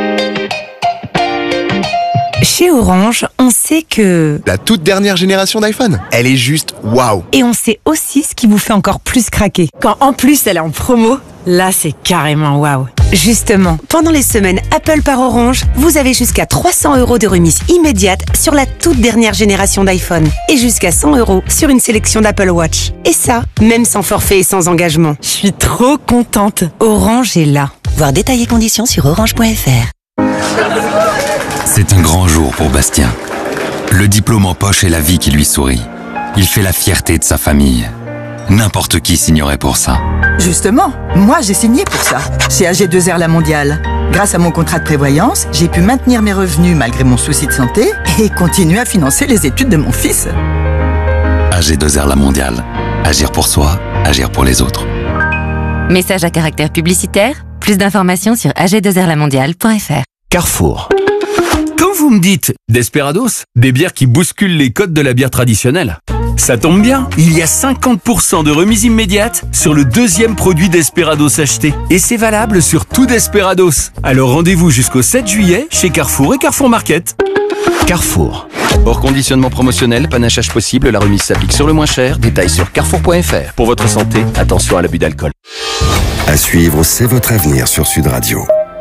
Chez Orange, on sait que... La toute dernière génération d'iPhone, elle est juste waouh. Et on sait aussi ce qui vous fait encore plus craquer. Quand en plus elle est en promo, là c'est carrément waouh. Justement, pendant les semaines Apple par Orange, vous avez jusqu'à trois cents euros de remise immédiate sur la toute dernière génération d'iPhone. Et jusqu'à cent euros sur une sélection d'Apple Watch. Et ça, même sans forfait et sans engagement. Je suis trop contente. Orange est là. Voir détails et conditions sur orange point f r. C'est un grand jour pour Bastien. Le diplôme en poche et la vie qui lui sourit. Il fait la fierté de sa famille. n'importe qui signerait pour ça. Justement, moi j'ai signé pour ça, chez A G deux R La Mondiale. Grâce à mon contrat de prévoyance, j'ai pu maintenir mes revenus malgré mon souci de santé et continuer à financer les études de mon fils. A G deux R La Mondiale. Agir pour soi, agir pour les autres. Message à caractère publicitaire. Plus d'informations sur a g deux r la mondiale point f r. Carrefour. Quand vous me dites Desperados, des bières qui bousculent les codes de la bière traditionnelle, ça tombe bien, il y a cinquante pour cent de remise immédiate sur le deuxième produit Desperados acheté. Et c'est valable sur tout Desperados. Alors rendez-vous jusqu'au sept juillet chez Carrefour et Carrefour Market. Carrefour. Hors conditionnement promotionnel, panachage possible, la remise s'applique sur le moins cher. Détails sur carrefour point f r. Pour votre santé, attention à l'abus d'alcool. À suivre, c'est votre avenir sur Sud Radio.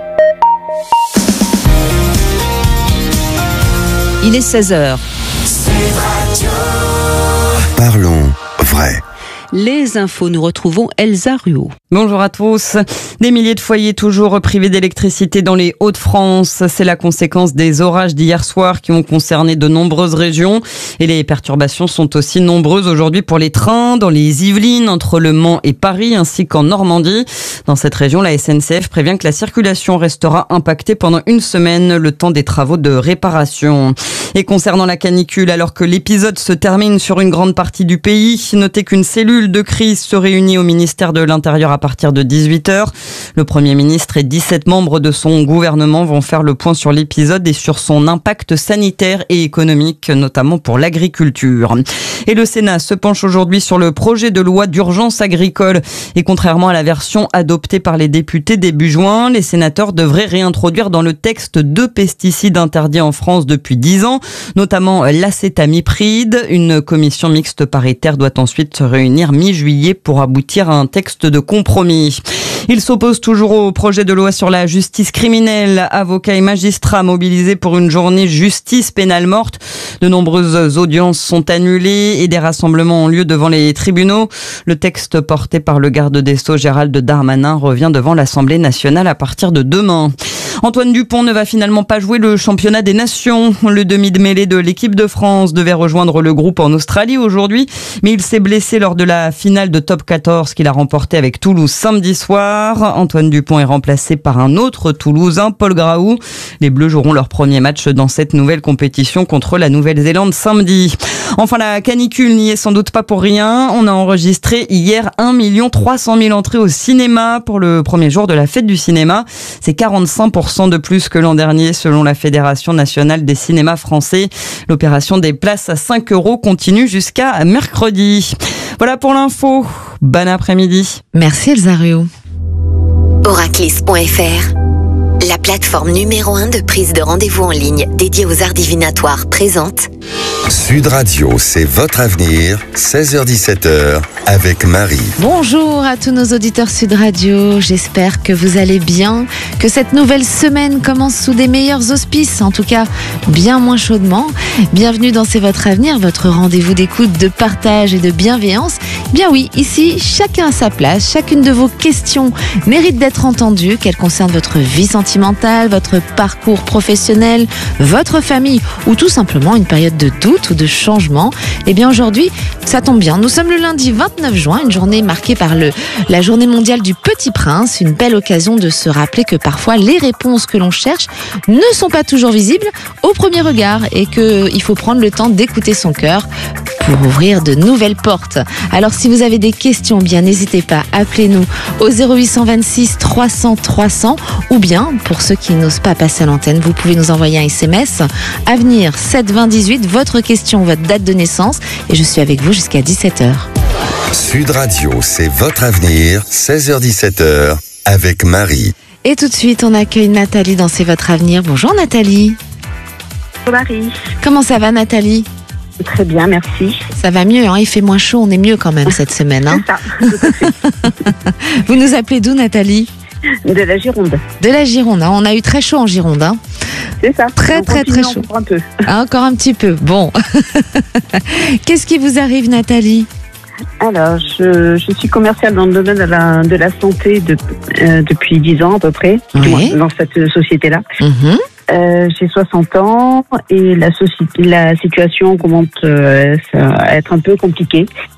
Il est seize heures. Parlons vrai. Les infos, nous retrouvons Elsa Ruot. Bonjour à tous. Des milliers de foyers toujours privés d'électricité dans les Hauts-de-France. C'est la conséquence des orages d'hier soir qui ont concerné de nombreuses régions. Et les perturbations sont aussi nombreuses aujourd'hui pour les trains dans les Yvelines, entre Le Mans et Paris, ainsi qu'en Normandie. Dans cette région, la S N C F prévient que la circulation restera impactée pendant une semaine, le temps des travaux de réparation. Et concernant la canicule, alors que l'épisode se termine sur une grande partie du pays, notez qu'une cellule de crise se réunit au ministère de l'Intérieur à partir de dix-huit heures. Le Premier ministre et dix-sept membres de son gouvernement vont faire le point sur l'épisode et sur son impact sanitaire et économique, notamment pour l'agriculture. Et le Sénat se penche aujourd'hui sur le projet de loi d'urgence agricole. Et contrairement à la version adoptée par les députés début juin, les sénateurs devraient réintroduire dans le texte deux pesticides interdits en France depuis dix ans, notamment l'acétamipride. Une commission mixte paritaire doit ensuite se réunir mi-juillet pour aboutir à un texte de compromis. Il s'oppose toujours au projet de loi sur la justice criminelle. Avocats et magistrats mobilisés pour une journée justice pénale morte. De nombreuses audiences sont annulées et des rassemblements ont lieu devant les tribunaux. Le texte porté par le garde des Sceaux Gérald Darmanin revient devant l'Assemblée nationale à partir de demain. Antoine Dupont ne va finalement pas jouer le championnat des nations. Le demi de mêlée de l'équipe de France devait rejoindre le groupe en Australie aujourd'hui, mais il s'est blessé lors de la finale de top quatorze qu'il a remporté avec Toulouse samedi soir. Antoine Dupont est remplacé par un autre Toulousain, Paul Graou. Les Bleus joueront leur premier match dans cette nouvelle compétition contre la Nouvelle-Zélande samedi. Enfin, la canicule n'y est sans doute pas pour rien. On a enregistré hier un million trois cent mille entrées au cinéma pour le premier jour de la fête du cinéma. C'est quarante-cinq pour cent de plus que l'an dernier selon la Fédération nationale des cinémas français. L'opération des places à cinq euros continue jusqu'à mercredi. Voilà pour l'info. Bon après-midi. Merci Elsa Ruot. Oraclis point f r, la plateforme numéro un de prise de rendez-vous en ligne dédiée aux arts divinatoires présente Sud Radio, c'est votre avenir, seize heures dix-sept heures, avec Marie. Bonjour à tous nos auditeurs Sud Radio, j'espère que vous allez bien, que cette nouvelle semaine commence sous des meilleurs auspices, en tout cas bien moins chaudement. Bienvenue dans C'est votre avenir, votre rendez-vous d'écoute, de partage et de bienveillance. Bien oui, ici, chacun à sa place, chacune de vos questions mérite d'être entendue, qu'elles concernent votre vie sentimentale, votre parcours professionnel, votre famille ou tout simplement une période de doute ou de changement. Et bien aujourd'hui, ça tombe bien, nous sommes le lundi vingt-neuf juin, une journée marquée par le, la journée mondiale du Petit Prince, une belle occasion de se rappeler que parfois les réponses que l'on cherche ne sont pas toujours visibles au premier regard et qu'il faut prendre le temps d'écouter son cœur pour ouvrir de nouvelles portes. Alors si vous avez des questions, bien n'hésitez pas, appelez-nous au zéro huit cent vingt-six trois cents trois cents ou bien, pour ceux qui n'osent pas passer à l'antenne, vous pouvez nous envoyer un S M S Avenir sept vingt dix-huit, votre question, votre date de naissance et je suis avec vous jusqu'à dix-sept heures. Sud Radio, c'est votre avenir, seize heures dix-sept heures, avec Marie. Et tout de suite, on accueille Nathalie dans C'est votre avenir. Bonjour Nathalie. Bonjour Marie. Comment ça va Nathalie ? Très bien, merci. Ça va mieux, hein, il fait moins chaud, on est mieux quand même cette semaine. Hein. C'est ça, tout à fait. Vous nous appelez d'où Nathalie ? De la Gironde. De la Gironde, hein. On a eu très chaud en Gironde. Hein. C'est ça. Très très très chaud. Encore un peu. Ah, encore un petit peu, bon. Qu'est-ce qui vous arrive Nathalie ? Alors, je, je suis commerciale dans le domaine de la, de la santé de, euh, depuis dix ans à peu près, oui. dans cette société-là. Mm-hmm. Euh, j'ai soixante ans et la, société, la situation commence euh, à être un peu compliquée.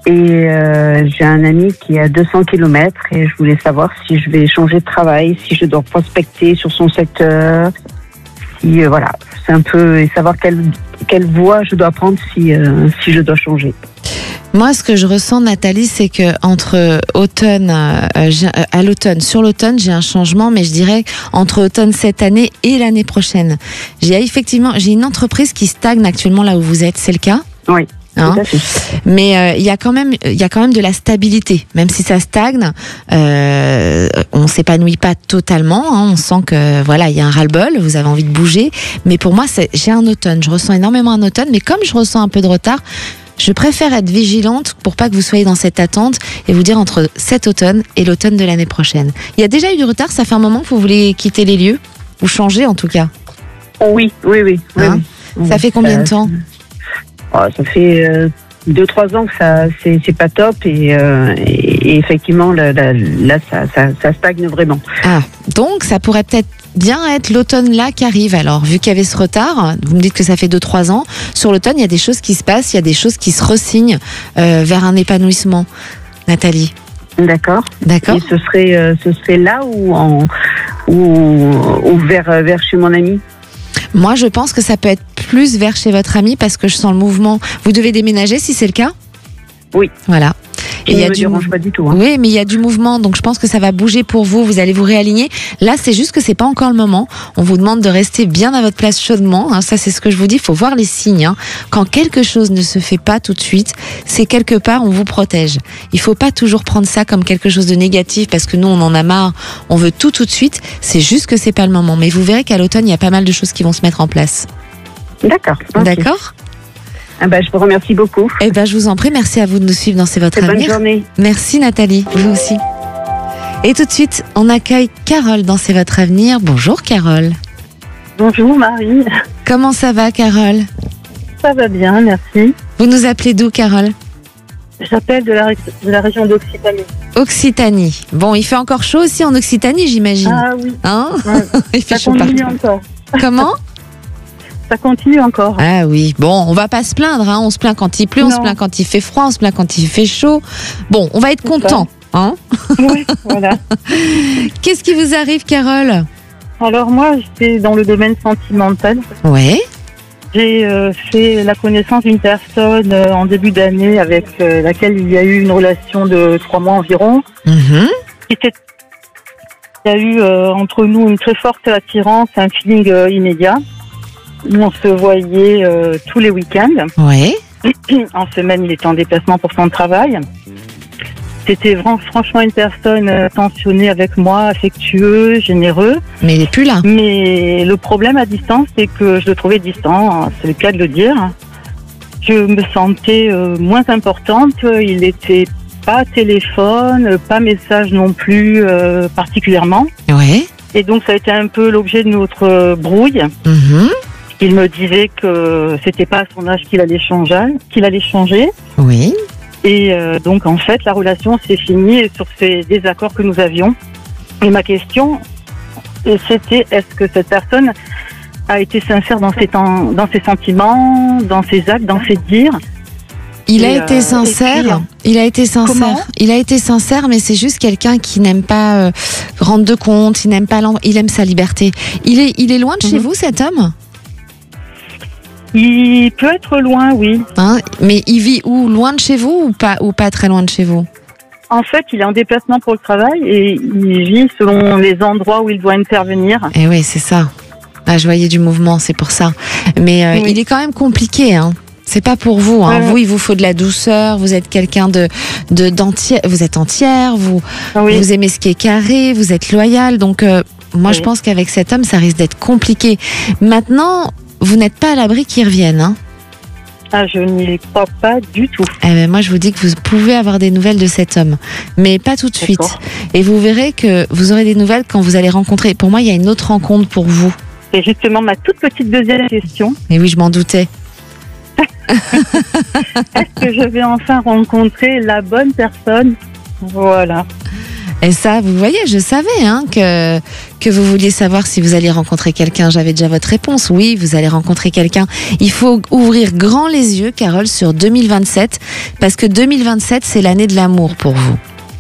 Et euh, j'ai un ami qui est à deux cents kilomètres et je voulais savoir si je vais changer de travail, si je dois prospecter sur son secteur. Si, euh, voilà, c'est un peu... Et savoir quelle, quelle voie je dois prendre si, euh, si je dois changer. Moi, ce que je ressens, Nathalie, c'est que entre automne, euh, j'ai- euh, à l'automne, sur l'automne, j'ai un changement, mais je dirais entre automne cette année et l'année prochaine. J'ai effectivement, j'ai une entreprise qui stagne actuellement là où vous êtes. C'est le cas ? Oui. Hein Tout à fait. Mais euh, il y a quand même, il y a quand même de la stabilité, même si ça stagne. Euh, on s'épanouit pas totalement. Hein, on sent que voilà, il y a un ras-le-bol. Vous avez envie de bouger. Mais pour moi, c'est, j'ai un automne. Je ressens énormément un automne. Mais comme je ressens un peu de retard, je préfère être vigilante pour pas que vous soyez dans cette attente et vous dire entre cet automne et l'automne de l'année prochaine. Il y a déjà eu du retard. Ça fait un moment que vous voulez quitter les lieux ou changer en tout cas. Oui, oui, oui. oui, Hein oui. Ça fait combien de Ça- temps ? Oh, ça fait euh, deux, trois ans que ça, c'est, c'est pas top et, euh, et, et effectivement, là, là, là, ça, ça, ça stagne vraiment. Ah, donc ça pourrait peut-être bien être l'automne là qui arrive. Alors, vu qu'il y avait ce retard, vous me dites que ça fait deux trois ans, sur l'automne, il y a des choses qui se passent, il y a des choses qui se ressignent euh, vers un épanouissement. Nathalie. D'accord. D'accord. Et ce serait, euh, ce serait là ou, en, ou, ou vers, euh, vers chez mon ami? Moi, je pense que ça peut être plus vers chez votre ami parce que je sens le mouvement. Vous devez déménager si c'est le cas ? Oui. Voilà. Qui ne me dérange pas du tout. Hein. Oui, mais il y a du mouvement, donc je pense que ça va bouger pour vous. Vous allez vous réaligner. Là, c'est juste que c'est pas encore le moment. On vous demande de rester bien à votre place chaudement. Hein, ça, c'est ce que je vous dis. Il faut voir les signes. Hein. Quand quelque chose ne se fait pas tout de suite, c'est quelque part on vous protège. Il faut pas toujours prendre ça comme quelque chose de négatif parce que nous, on en a marre. On veut tout tout de suite. C'est juste que c'est pas le moment. Mais vous verrez qu'à l'automne, il y a pas mal de choses qui vont se mettre en place. D'accord. ok. D'accord. Ah bah, je vous remercie beaucoup. Eh ben, je vous en prie, merci à vous de nous suivre dans C'est votre Et bonne avenir. journée. Merci Nathalie, vous aussi. Et tout de suite, on accueille Carole dans C'est votre avenir. Bonjour Carole. Bonjour Marie. Comment ça va Carole? Ça va bien, merci. Vous nous appelez d'où Carole? J'appelle de la, ré- de la région d'Occitanie. Occitanie. Bon, il fait encore chaud aussi en Occitanie, j'imagine. Ah oui. Hein? Ouais. Il fait Ça chaud continue partout. encore. Comment? Ça continue encore. Ah oui, bon, on va pas se plaindre, hein. On se plaint quand il pleut, on Non. se plaint quand il fait froid, on se plaint quand il fait chaud. Bon, on va être C'est ça. content, hein. Oui, voilà. Qu'est-ce qui vous arrive, Carole? Alors moi, j'étais dans le domaine sentimental. Ouais. J'ai euh, fait la connaissance d'une personne euh, en début d'année avec euh, laquelle il y a eu une relation de trois mois environ. Mhm. Qui s'est- Il y a eu euh, entre nous une très forte attirance, un feeling euh, immédiat. Nous, on se voyait euh, tous les week-ends. Ouais. En semaine, il était en déplacement pour son travail. C'était vran- franchement une personne euh, attentionnée avec moi, affectueux, généreux. Mais il est plus là. Mais le problème à distance, c'est que je le trouvais distant, hein, c'est le cas de le dire. Je me sentais euh, moins importante. Il était pas téléphone, pas message non plus euh, particulièrement. Ouais. Et donc ça a été un peu l'objet de notre euh, brouille. Mhm. Il me disait que c'était pas à son âge qu'il allait changer, qu'il allait changer. Oui. Et euh, donc en fait, la relation s'est finie sur ces désaccords que nous avions. Et ma question, euh, c'était est-ce que cette personne a été sincère dans ses, temps, dans ses sentiments, dans ses actes, dans ses dires? Il a Et, été euh, sincère. et puis, il a été sincère. Comment Il a été sincère, mais c'est juste quelqu'un qui n'aime pas euh, rendre de compte. Il n'aime pas. l'en- Il aime sa liberté. Il est. Il est loin de chez Mhm. vous, cet homme. Il peut être loin, oui. Hein, mais il vit où? Loin de chez vous ou pas? Ou pas très loin de chez vous? En fait, il est en déplacement pour le travail et il vit selon les endroits où il doit intervenir. Eh oui, c'est ça. Ah, je voyais du mouvement, c'est pour ça. Mais euh, Oui. il est quand même compliqué, hein. C'est pas pour vous, hein. Ouais. Vous, il vous faut de la douceur. Vous êtes quelqu'un de, de d'entière. Vous êtes entière. Vous, Oui. vous aimez ce qui est carré. Vous êtes loyal. Donc, euh, moi, Oui. je pense qu'avec cet homme, ça risque d'être compliqué. Maintenant, vous n'êtes pas à l'abri qu'il revienne, hein. Ah, je n'y crois pas du tout. Eh ben, moi, je vous dis que vous pouvez avoir des nouvelles de cet homme, mais pas tout de suite. D'accord. Et vous verrez que vous aurez des nouvelles quand vous allez rencontrer. Pour moi, il y a une autre rencontre pour vous. C'est justement ma toute petite deuxième question. Et oui, je m'en doutais. Est-ce que je vais enfin rencontrer la bonne personne? Voilà. Et ça, vous voyez, je savais hein, que, que vous vouliez savoir si vous alliez rencontrer quelqu'un. J'avais déjà votre réponse. Oui, vous allez rencontrer quelqu'un. Il faut ouvrir grand les yeux, Carole, sur deux mille vingt-sept, parce que deux mille vingt-sept, c'est l'année de l'amour pour vous.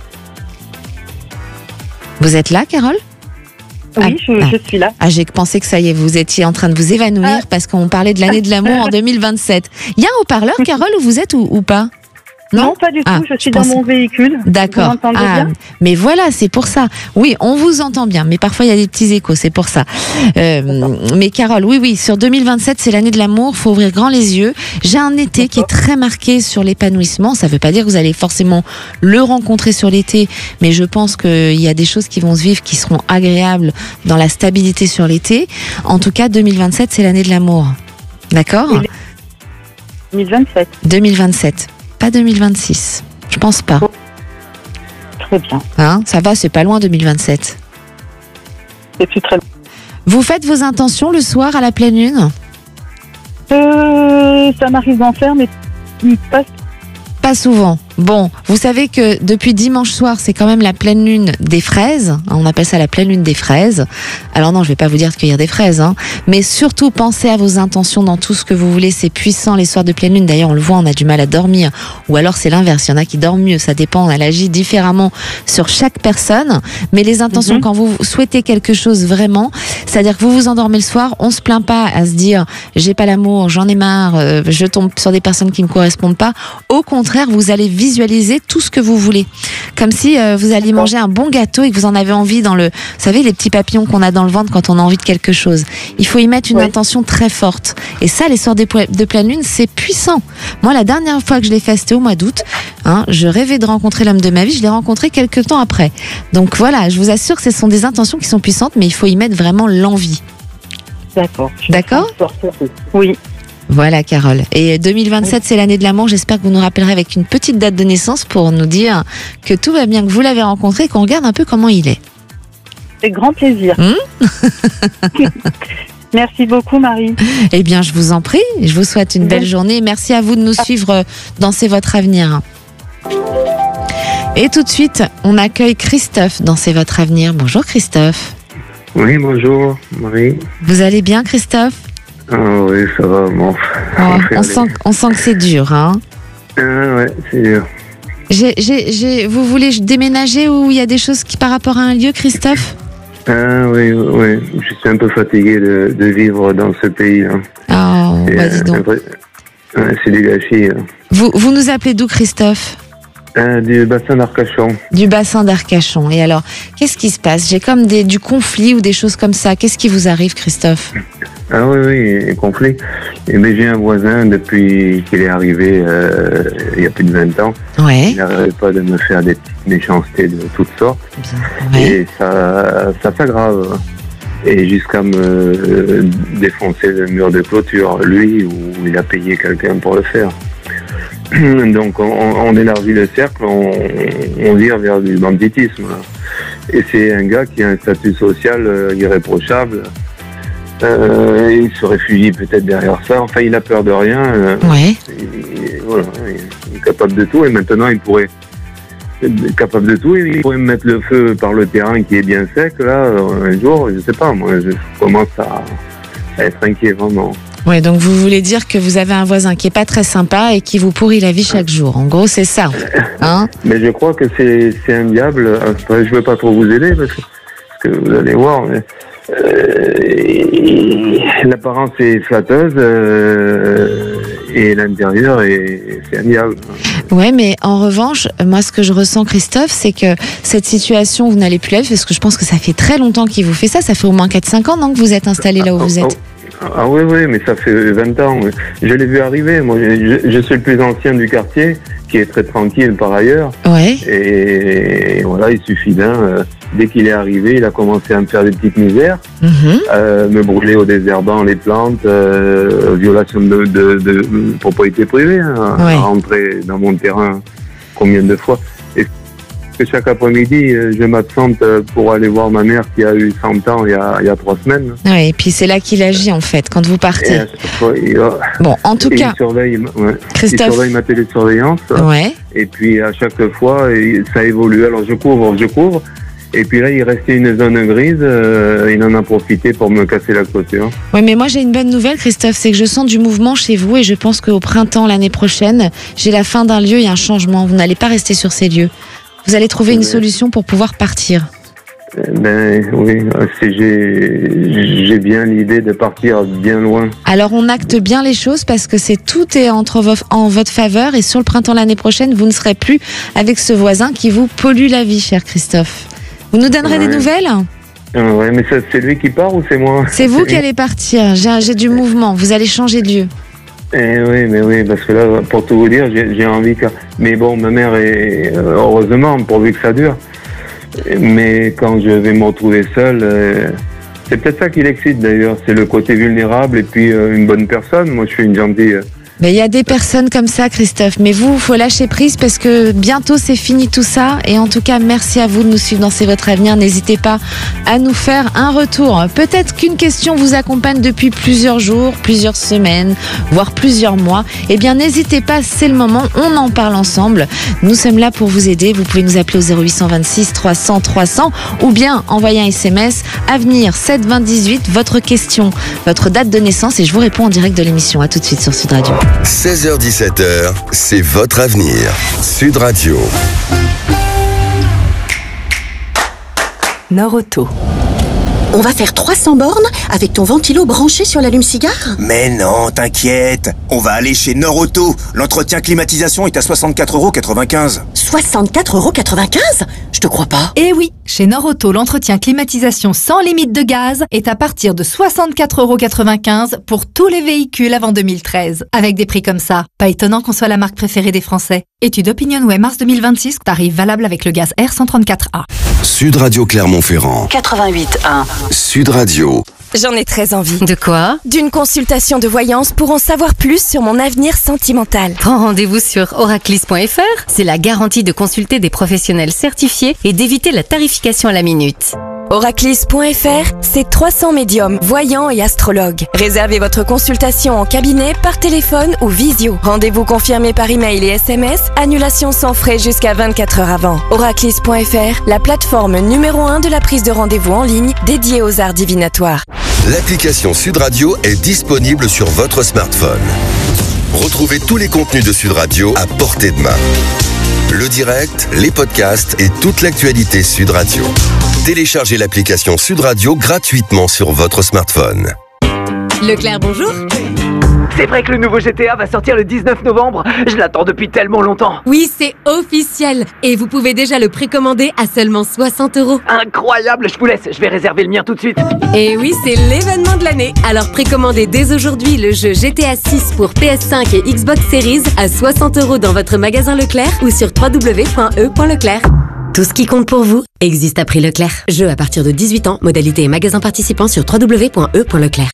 Vous êtes là, Carole ? Oui, je, ah. je suis là. Ah, j'ai pensé que ça y est, vous étiez en train de vous évanouir ah. parce qu'on parlait de l'année de l'amour en deux mille vingt-sept. Il y a un haut-parleur, Carole, où vous êtes ou, ou pas ? Non, non, pas du tout. Ah, je suis je dans pense... mon véhicule. D'accord. Vous m'entendez ah, bien ? Mais voilà, c'est pour ça. Oui, on vous entend bien, mais parfois il y a des petits échos, c'est pour ça. Euh, mais Carole, oui, oui, sur deux mille vingt-sept, c'est l'année de l'amour. Faut ouvrir grand les yeux. J'ai un été D'accord. qui est très marqué sur l'épanouissement. Ça ne veut pas dire que vous allez forcément le rencontrer sur l'été, mais je pense qu'il y a des choses qui vont se vivre qui seront agréables dans la stabilité sur l'été. En tout cas, deux mille vingt-sept, c'est l'année de l'amour. D'accord ? deux mille vingt-sept. deux mille vingt-sept. Pas deux mille vingt-six, je pense pas. Très bien. Hein, ça va, c'est pas loin deux mille vingt-sept. C'est plus très loin. Vous faites vos intentions le soir à la pleine lune ? euh, Ça m'arrive d'en faire, mais pas... Pas souvent. Bon, vous savez que depuis dimanche soir, c'est quand même la pleine lune des fraises. On appelle ça la pleine lune des fraises. Alors non, je vais pas vous dire de cueillir des fraises, hein. Mais surtout, pensez à vos intentions dans tout ce que vous voulez. C'est puissant les soirs de pleine lune. D'ailleurs, on le voit, on a du mal à dormir. Ou alors c'est l'inverse. Il y en a qui dorment mieux. Ça dépend. Elle agit différemment sur chaque personne. Mais les intentions, mm-hmm. quand vous souhaitez quelque chose vraiment, c'est-à-dire que vous vous endormez le soir, on se plaint pas à se dire j'ai pas l'amour, j'en ai marre, euh, je tombe sur des personnes qui me correspondent pas. Au contraire, vous allez visualiser tout ce que vous voulez. Comme si euh, vous alliez manger un bon gâteau et que vous en avez envie dans le... Vous savez, les petits papillons qu'on a dans le ventre quand on a envie de quelque chose. Il faut y mettre une oui. intention très forte. Et ça, les soirs de, de pleine lune, c'est puissant. Moi, la dernière fois que je l'ai fait, c'était au mois d'août. Hein, je rêvais de rencontrer l'homme de ma vie. Je l'ai rencontré quelques temps après. Donc voilà, je vous assure que ce sont des intentions qui sont puissantes, mais il faut y mettre vraiment l'envie. D'accord. D'accord ? Oui. Voilà, Carole. Et deux mille vingt-sept, c'est l'année de l'amour. J'espère que vous nous rappellerez avec une petite date de naissance pour nous dire que tout va bien, que vous l'avez rencontré et qu'on regarde un peu comment il est. C'est grand plaisir. Mmh Merci beaucoup, Marie. Eh bien, je vous en prie. Je vous souhaite une mmh. belle journée. Merci à vous de nous suivre dans C'est votre avenir. Et tout de suite, on accueille Christophe dans C'est votre avenir. Bonjour, Christophe. Oui, bonjour, Marie. Vous allez bien, Christophe ? Ah oui, ça va, bon. Oh, on, sent, on sent que c'est dur, hein. Ah ouais, c'est dur. J'ai, j'ai, j'ai, vous voulez déménager ou il y a des choses qui par rapport à un lieu, Christophe ? Ah oui, oui, je suis un peu fatigué de, de vivre dans ce pays. Hein. Oh, bah dis donc. Vrai, c'est du gâchis. Hein. Vous, vous nous appelez d'où, Christophe ? Euh, du bassin d'Arcachon. Du bassin d'Arcachon. Et alors, qu'est-ce qui se passe ? J'ai comme des, du conflit ou des choses comme ça. Qu'est-ce qui vous arrive, Christophe ? Ah oui, oui, conflit. Et mais j'ai un voisin depuis qu'il est arrivé euh, il y a plus de vingt ans. Ouais. Il n'arrivait pas de me faire des petites méchancetés de toutes sortes. Ouais. Et ça, ça s'aggrave. Et jusqu'à me euh, défoncer le mur de clôture, lui, où il a payé quelqu'un pour le faire. Donc on, on élargit le cercle, on, on vire vers du banditisme. Et c'est un gars qui a un statut social euh, irréprochable. Euh, il se réfugie peut-être derrière ça. Enfin, il a peur de rien. Euh, ouais. il, voilà, il est capable de tout. Et maintenant, il pourrait être capable de tout. Il pourrait me mettre le feu par le terrain qui est bien sec. Là, un jour, je sais pas. Moi, je commence à, à être inquiet vraiment. Ouais, donc vous voulez dire que vous avez un voisin qui est pas très sympa et qui vous pourrit la vie chaque jour. En gros, c'est ça. Hein ? Mais je crois que c'est, c'est un diable. Enfin, je veux pas trop vous aider parce que, parce que vous allez voir. Mais, euh, l'apparence est flatteuse euh, et l'intérieur est, c'est un diable. Ouais, mais en revanche, moi, ce que je ressens, Christophe, c'est que cette situation, vous n'allez plus la vivre parce que je pense que ça fait très longtemps qu'il vous fait ça. Ça fait au moins quatre cinq ans, non, que vous êtes installé là où vous êtes. Ah oui, oui, mais ça fait vingt ans. Je l'ai vu arriver. Moi, je, je suis le plus ancien du quartier, qui est très tranquille par ailleurs. Ouais. Et voilà, il suffit d'un. Dès qu'il est arrivé, il a commencé à me faire des petites misères, mm-hmm. euh, me brûler au désherbant les plantes, euh, violation de, de, de propriété privée, hein, ouais. rentrer dans mon terrain combien de fois. Et que chaque après-midi, euh, je m'absente euh, pour aller voir ma mère qui a eu cent ans il y a, il y a trois semaines. Oui, et puis c'est là qu'il agit en fait, quand vous partez. Et à chaque fois, il, euh, Bon, en tout et cas, il surveille, ouais, Christophe. il surveille ma télésurveillance. Ouais. Et puis à chaque fois, il- ça évolue. Alors je couvre, je couvre. Et puis là, il restait une zone grise. euh, il en a profité pour me casser la clôture. Oui, mais moi j'ai une bonne nouvelle, Christophe, c'est que je sens du mouvement chez vous et je pense qu'au printemps l'année prochaine, j'ai la fin d'un lieu et un changement. Vous n'allez pas rester sur ces lieux. Vous allez trouver une Ouais. solution pour pouvoir partir. Euh, Ben oui, c'est- j'ai j'ai bien l'idée de partir bien loin. Alors on acte bien les choses parce que c'est tout est entre vo- en votre faveur et sur le printemps l'année prochaine, vous ne serez plus avec ce voisin qui vous pollue la vie, cher Christophe. Vous nous donnerez Ouais. des nouvelles ? Ah ouais, mais ça, c'est lui qui part ou c'est moi? C'est vous qui allez partir. J'ai j'ai du mouvement. Vous allez changer de lieu. Eh oui, mais oui, parce que là, pour tout vous dire, j'ai j'ai envie que... Mais bon, ma mère est... euh, Heureusement, pourvu que ça dure. Mais quand je vais me retrouver seul, euh, c'est peut-être ça qui l'excite d'ailleurs. C'est le côté vulnérable et puis euh, une bonne personne. Moi, je suis une gentille... euh, Mais il y a des personnes comme ça, Christophe. Mais vous, faut lâcher prise parce que bientôt c'est fini tout ça. Et en tout cas, merci à vous de nous suivre dans C'est votre avenir. N'hésitez pas à nous faire un retour. Peut-être qu'une question vous accompagne depuis plusieurs jours, plusieurs semaines, voire plusieurs mois. Eh bien, n'hésitez pas, c'est le moment. On en parle ensemble. Nous sommes là pour vous aider. Vous pouvez nous appeler au zéro huit cent vingt-six trois cents trois cents ou bien envoyer un S M S Avenir sept vingt dix-huit, votre question, votre date de naissance et je vous réponds en direct de l'émission. À tout de suite sur Sud Radio. seize heures dix-sept heures, c'est votre avenir. Sud Radio. Nord Auto. On va faire trois cents bornes avec ton ventilo branché sur l'allume-cigare? Mais non, t'inquiète. On va aller chez Norauto. L'entretien climatisation est à soixante-quatre euros quatre-vingt-quinze. soixante-quatre euros quatre-vingt-quinze? Je te crois pas. Eh oui, chez Nord Auto, l'entretien climatisation sans limite de gaz est à partir de soixante-quatre euros quatre-vingt-quinze pour tous les véhicules avant deux mille treize. Avec des prix comme ça, pas étonnant qu'on soit la marque préférée des Français. Étude OpinionWay mars deux mille vingt-six, tarif valable avec le gaz R cent trente-quatre A. Sud Radio Clermont-Ferrand. quatre-vingt-huit un. Sud Radio. J'en ai très envie. De quoi? D'une consultation de voyance pour en savoir plus sur mon avenir sentimental. Prends rendez-vous sur oraclis point f r. C'est la garantie de consulter des professionnels certifiés et d'éviter la tarification à la minute. Oraclis point f r, c'est trois cents médiums, voyants et astrologues. Réservez votre consultation en cabinet, par téléphone ou visio. Rendez-vous confirmé par email et S M S, annulation sans frais jusqu'à vingt-quatre heures avant. Oraclis point f r, la plateforme numéro un de la prise de rendez-vous en ligne dédiée aux arts divinatoires. L'application Sud Radio est disponible sur votre smartphone. Retrouvez tous les contenus de Sud Radio à portée de main. Le direct, les podcasts et toute l'actualité Sud Radio. Téléchargez l'application Sud Radio gratuitement sur votre smartphone. Leclerc, bonjour. C'est vrai que le nouveau G T A va sortir le dix-neuf novembre. Je l'attends depuis tellement longtemps. Oui, c'est officiel. Et vous pouvez déjà le précommander à seulement soixante euros. Incroyable, je vous laisse. Je vais réserver le mien tout de suite. Et oui, c'est l'événement de l'année. Alors précommandez dès aujourd'hui le jeu G T A six pour P S cinq et Xbox Series à soixante euros dans votre magasin Leclerc ou sur w w w point e point leclerc. Tout ce qui compte pour vous existe à prix Leclerc. Jeu à partir de dix-huit ans, modalité et magasin participant sur w w w point e point leclerc.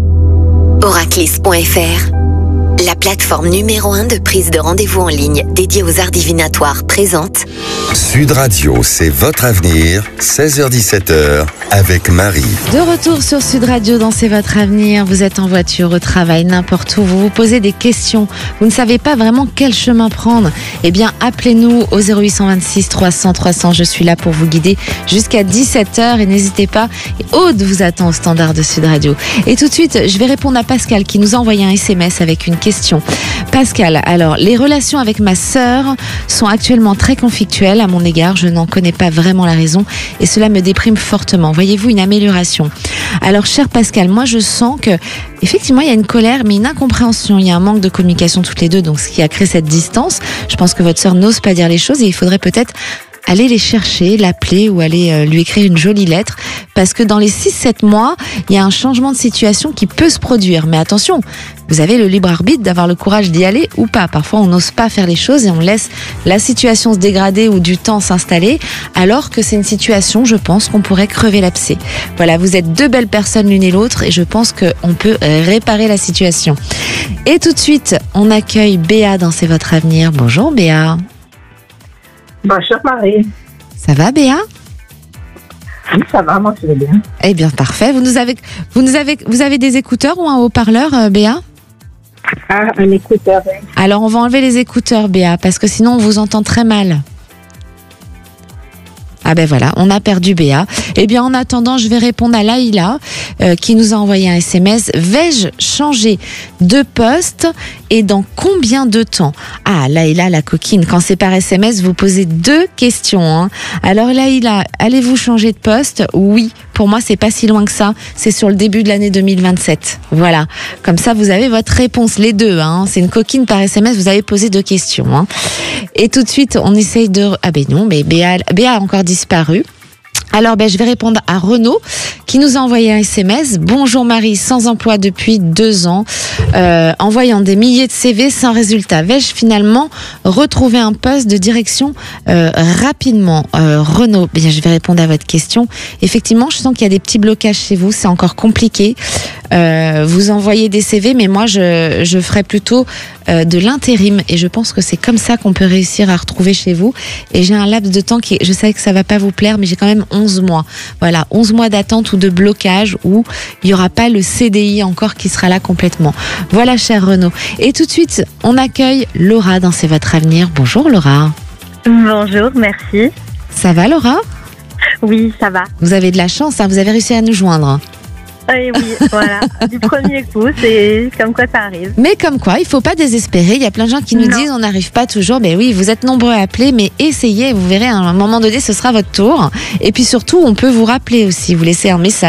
oraclis point f r, la plateforme numéro un de prise de rendez-vous en ligne dédiée aux arts divinatoires présente Sud Radio, c'est votre avenir, seize heures dix-sept heures, avec Marie. De retour sur Sud Radio dans C'est votre avenir. Vous êtes en voiture, au travail, n'importe où. Vous vous posez des questions. Vous ne savez pas vraiment quel chemin prendre. Eh bien, appelez-nous au zéro huit cent vingt-six trois cents trois cents. Je suis là pour vous guider jusqu'à dix-sept heures et n'hésitez pas. Et Aude vous attend au standard de Sud Radio. Et tout de suite, je vais répondre à Pascal qui nous a envoyé un S M S avec une question. Pascal, alors, les relations avec ma sœur sont actuellement très conflictuelles à mon égard. Je n'en connais pas vraiment la raison et cela me déprime fortement. Voyez-vous une amélioration? Alors, cher Pascal, moi je sens que effectivement il y a une colère mais une incompréhension. Il y a un manque de communication toutes les deux, donc ce qui a créé cette distance. Je pense que votre sœur n'ose pas dire les choses et il faudrait peut-être aller les chercher, l'appeler ou aller euh, lui écrire une jolie lettre parce que dans les six sept mois, il y a un changement de situation qui peut se produire. Mais attention, vous avez le libre arbitre d'avoir le courage d'y aller ou pas. Parfois, on n'ose pas faire les choses et on laisse la situation se dégrader ou du temps s'installer alors que c'est une situation, je pense, qu'on pourrait crever l'abcès. Voilà, vous êtes deux belles personnes l'une et l'autre et je pense qu'on peut réparer la situation. Et tout de suite, on accueille Béa dans C'est votre avenir. Bonjour Béa. Bonjour Marie. Ça va, Béa? Oui, ça va, moi je vais bien. Eh bien, parfait. Vous nous avez, vous nous avez, vous avez des écouteurs ou un haut-parleur, euh, Béa? Ah, un écouteur. Oui. Alors, on va enlever les écouteurs, Béa, parce que sinon, on vous entend très mal. Ah ben voilà, on a perdu Béa. Eh bien, en attendant, je vais répondre à Laïla, euh, qui nous a envoyé un S M S. Vais-je changer de poste et dans combien de temps? Ah, Laïla, la coquine, quand c'est par S M S, vous posez deux questions. Hein. Alors Laïla, allez-vous changer de poste? Oui. Pour moi, c'est pas si loin que ça. C'est sur le début de l'année deux mille vingt-sept. Voilà. Comme ça, vous avez votre réponse, les deux. Hein. C'est une coquine par S M S. Vous avez posé deux questions. Hein. Et tout de suite, on essaye de... Ah ben non, mais Béa, Béa a encore disparu. Alors, ben, je vais répondre à Renaud qui nous a envoyé un S M S. Bonjour Marie, sans emploi depuis deux ans, euh, envoyant des milliers de C V sans résultat. Vais-je finalement retrouver un poste de direction euh, rapidement? euh, Renaud, bien, je vais répondre à votre question. Effectivement, je sens qu'il y a des petits blocages chez vous, c'est encore compliqué. Euh, vous envoyez des C V, mais moi, je, je ferai plutôt euh, de l'intérim. Et je pense que c'est comme ça qu'on peut réussir à retrouver chez vous. Et j'ai un laps de temps qui, je sais que ça va pas vous plaire, mais j'ai quand même onze mois. Voilà, onze mois d'attente ou de blocage où il n'y aura pas le C D I encore qui sera là complètement. Voilà, cher Renaud. Et tout de suite, on accueille Laura dans C'est votre avenir. Bonjour Laura. Bonjour, merci. Ça va Laura? Oui, ça va. Vous avez de la chance, hein, vous avez réussi à nous joindre. Et oui, voilà, du premier coup, c'est comme quoi ça arrive. Mais comme quoi, il ne faut pas désespérer. Il y a plein de gens qui nous non. disent on n'arrive pas toujours. Mais oui, vous êtes nombreux à appeler, mais essayez, vous verrez, à un moment donné, ce sera votre tour. Et puis surtout, on peut vous rappeler aussi, vous laisser un message.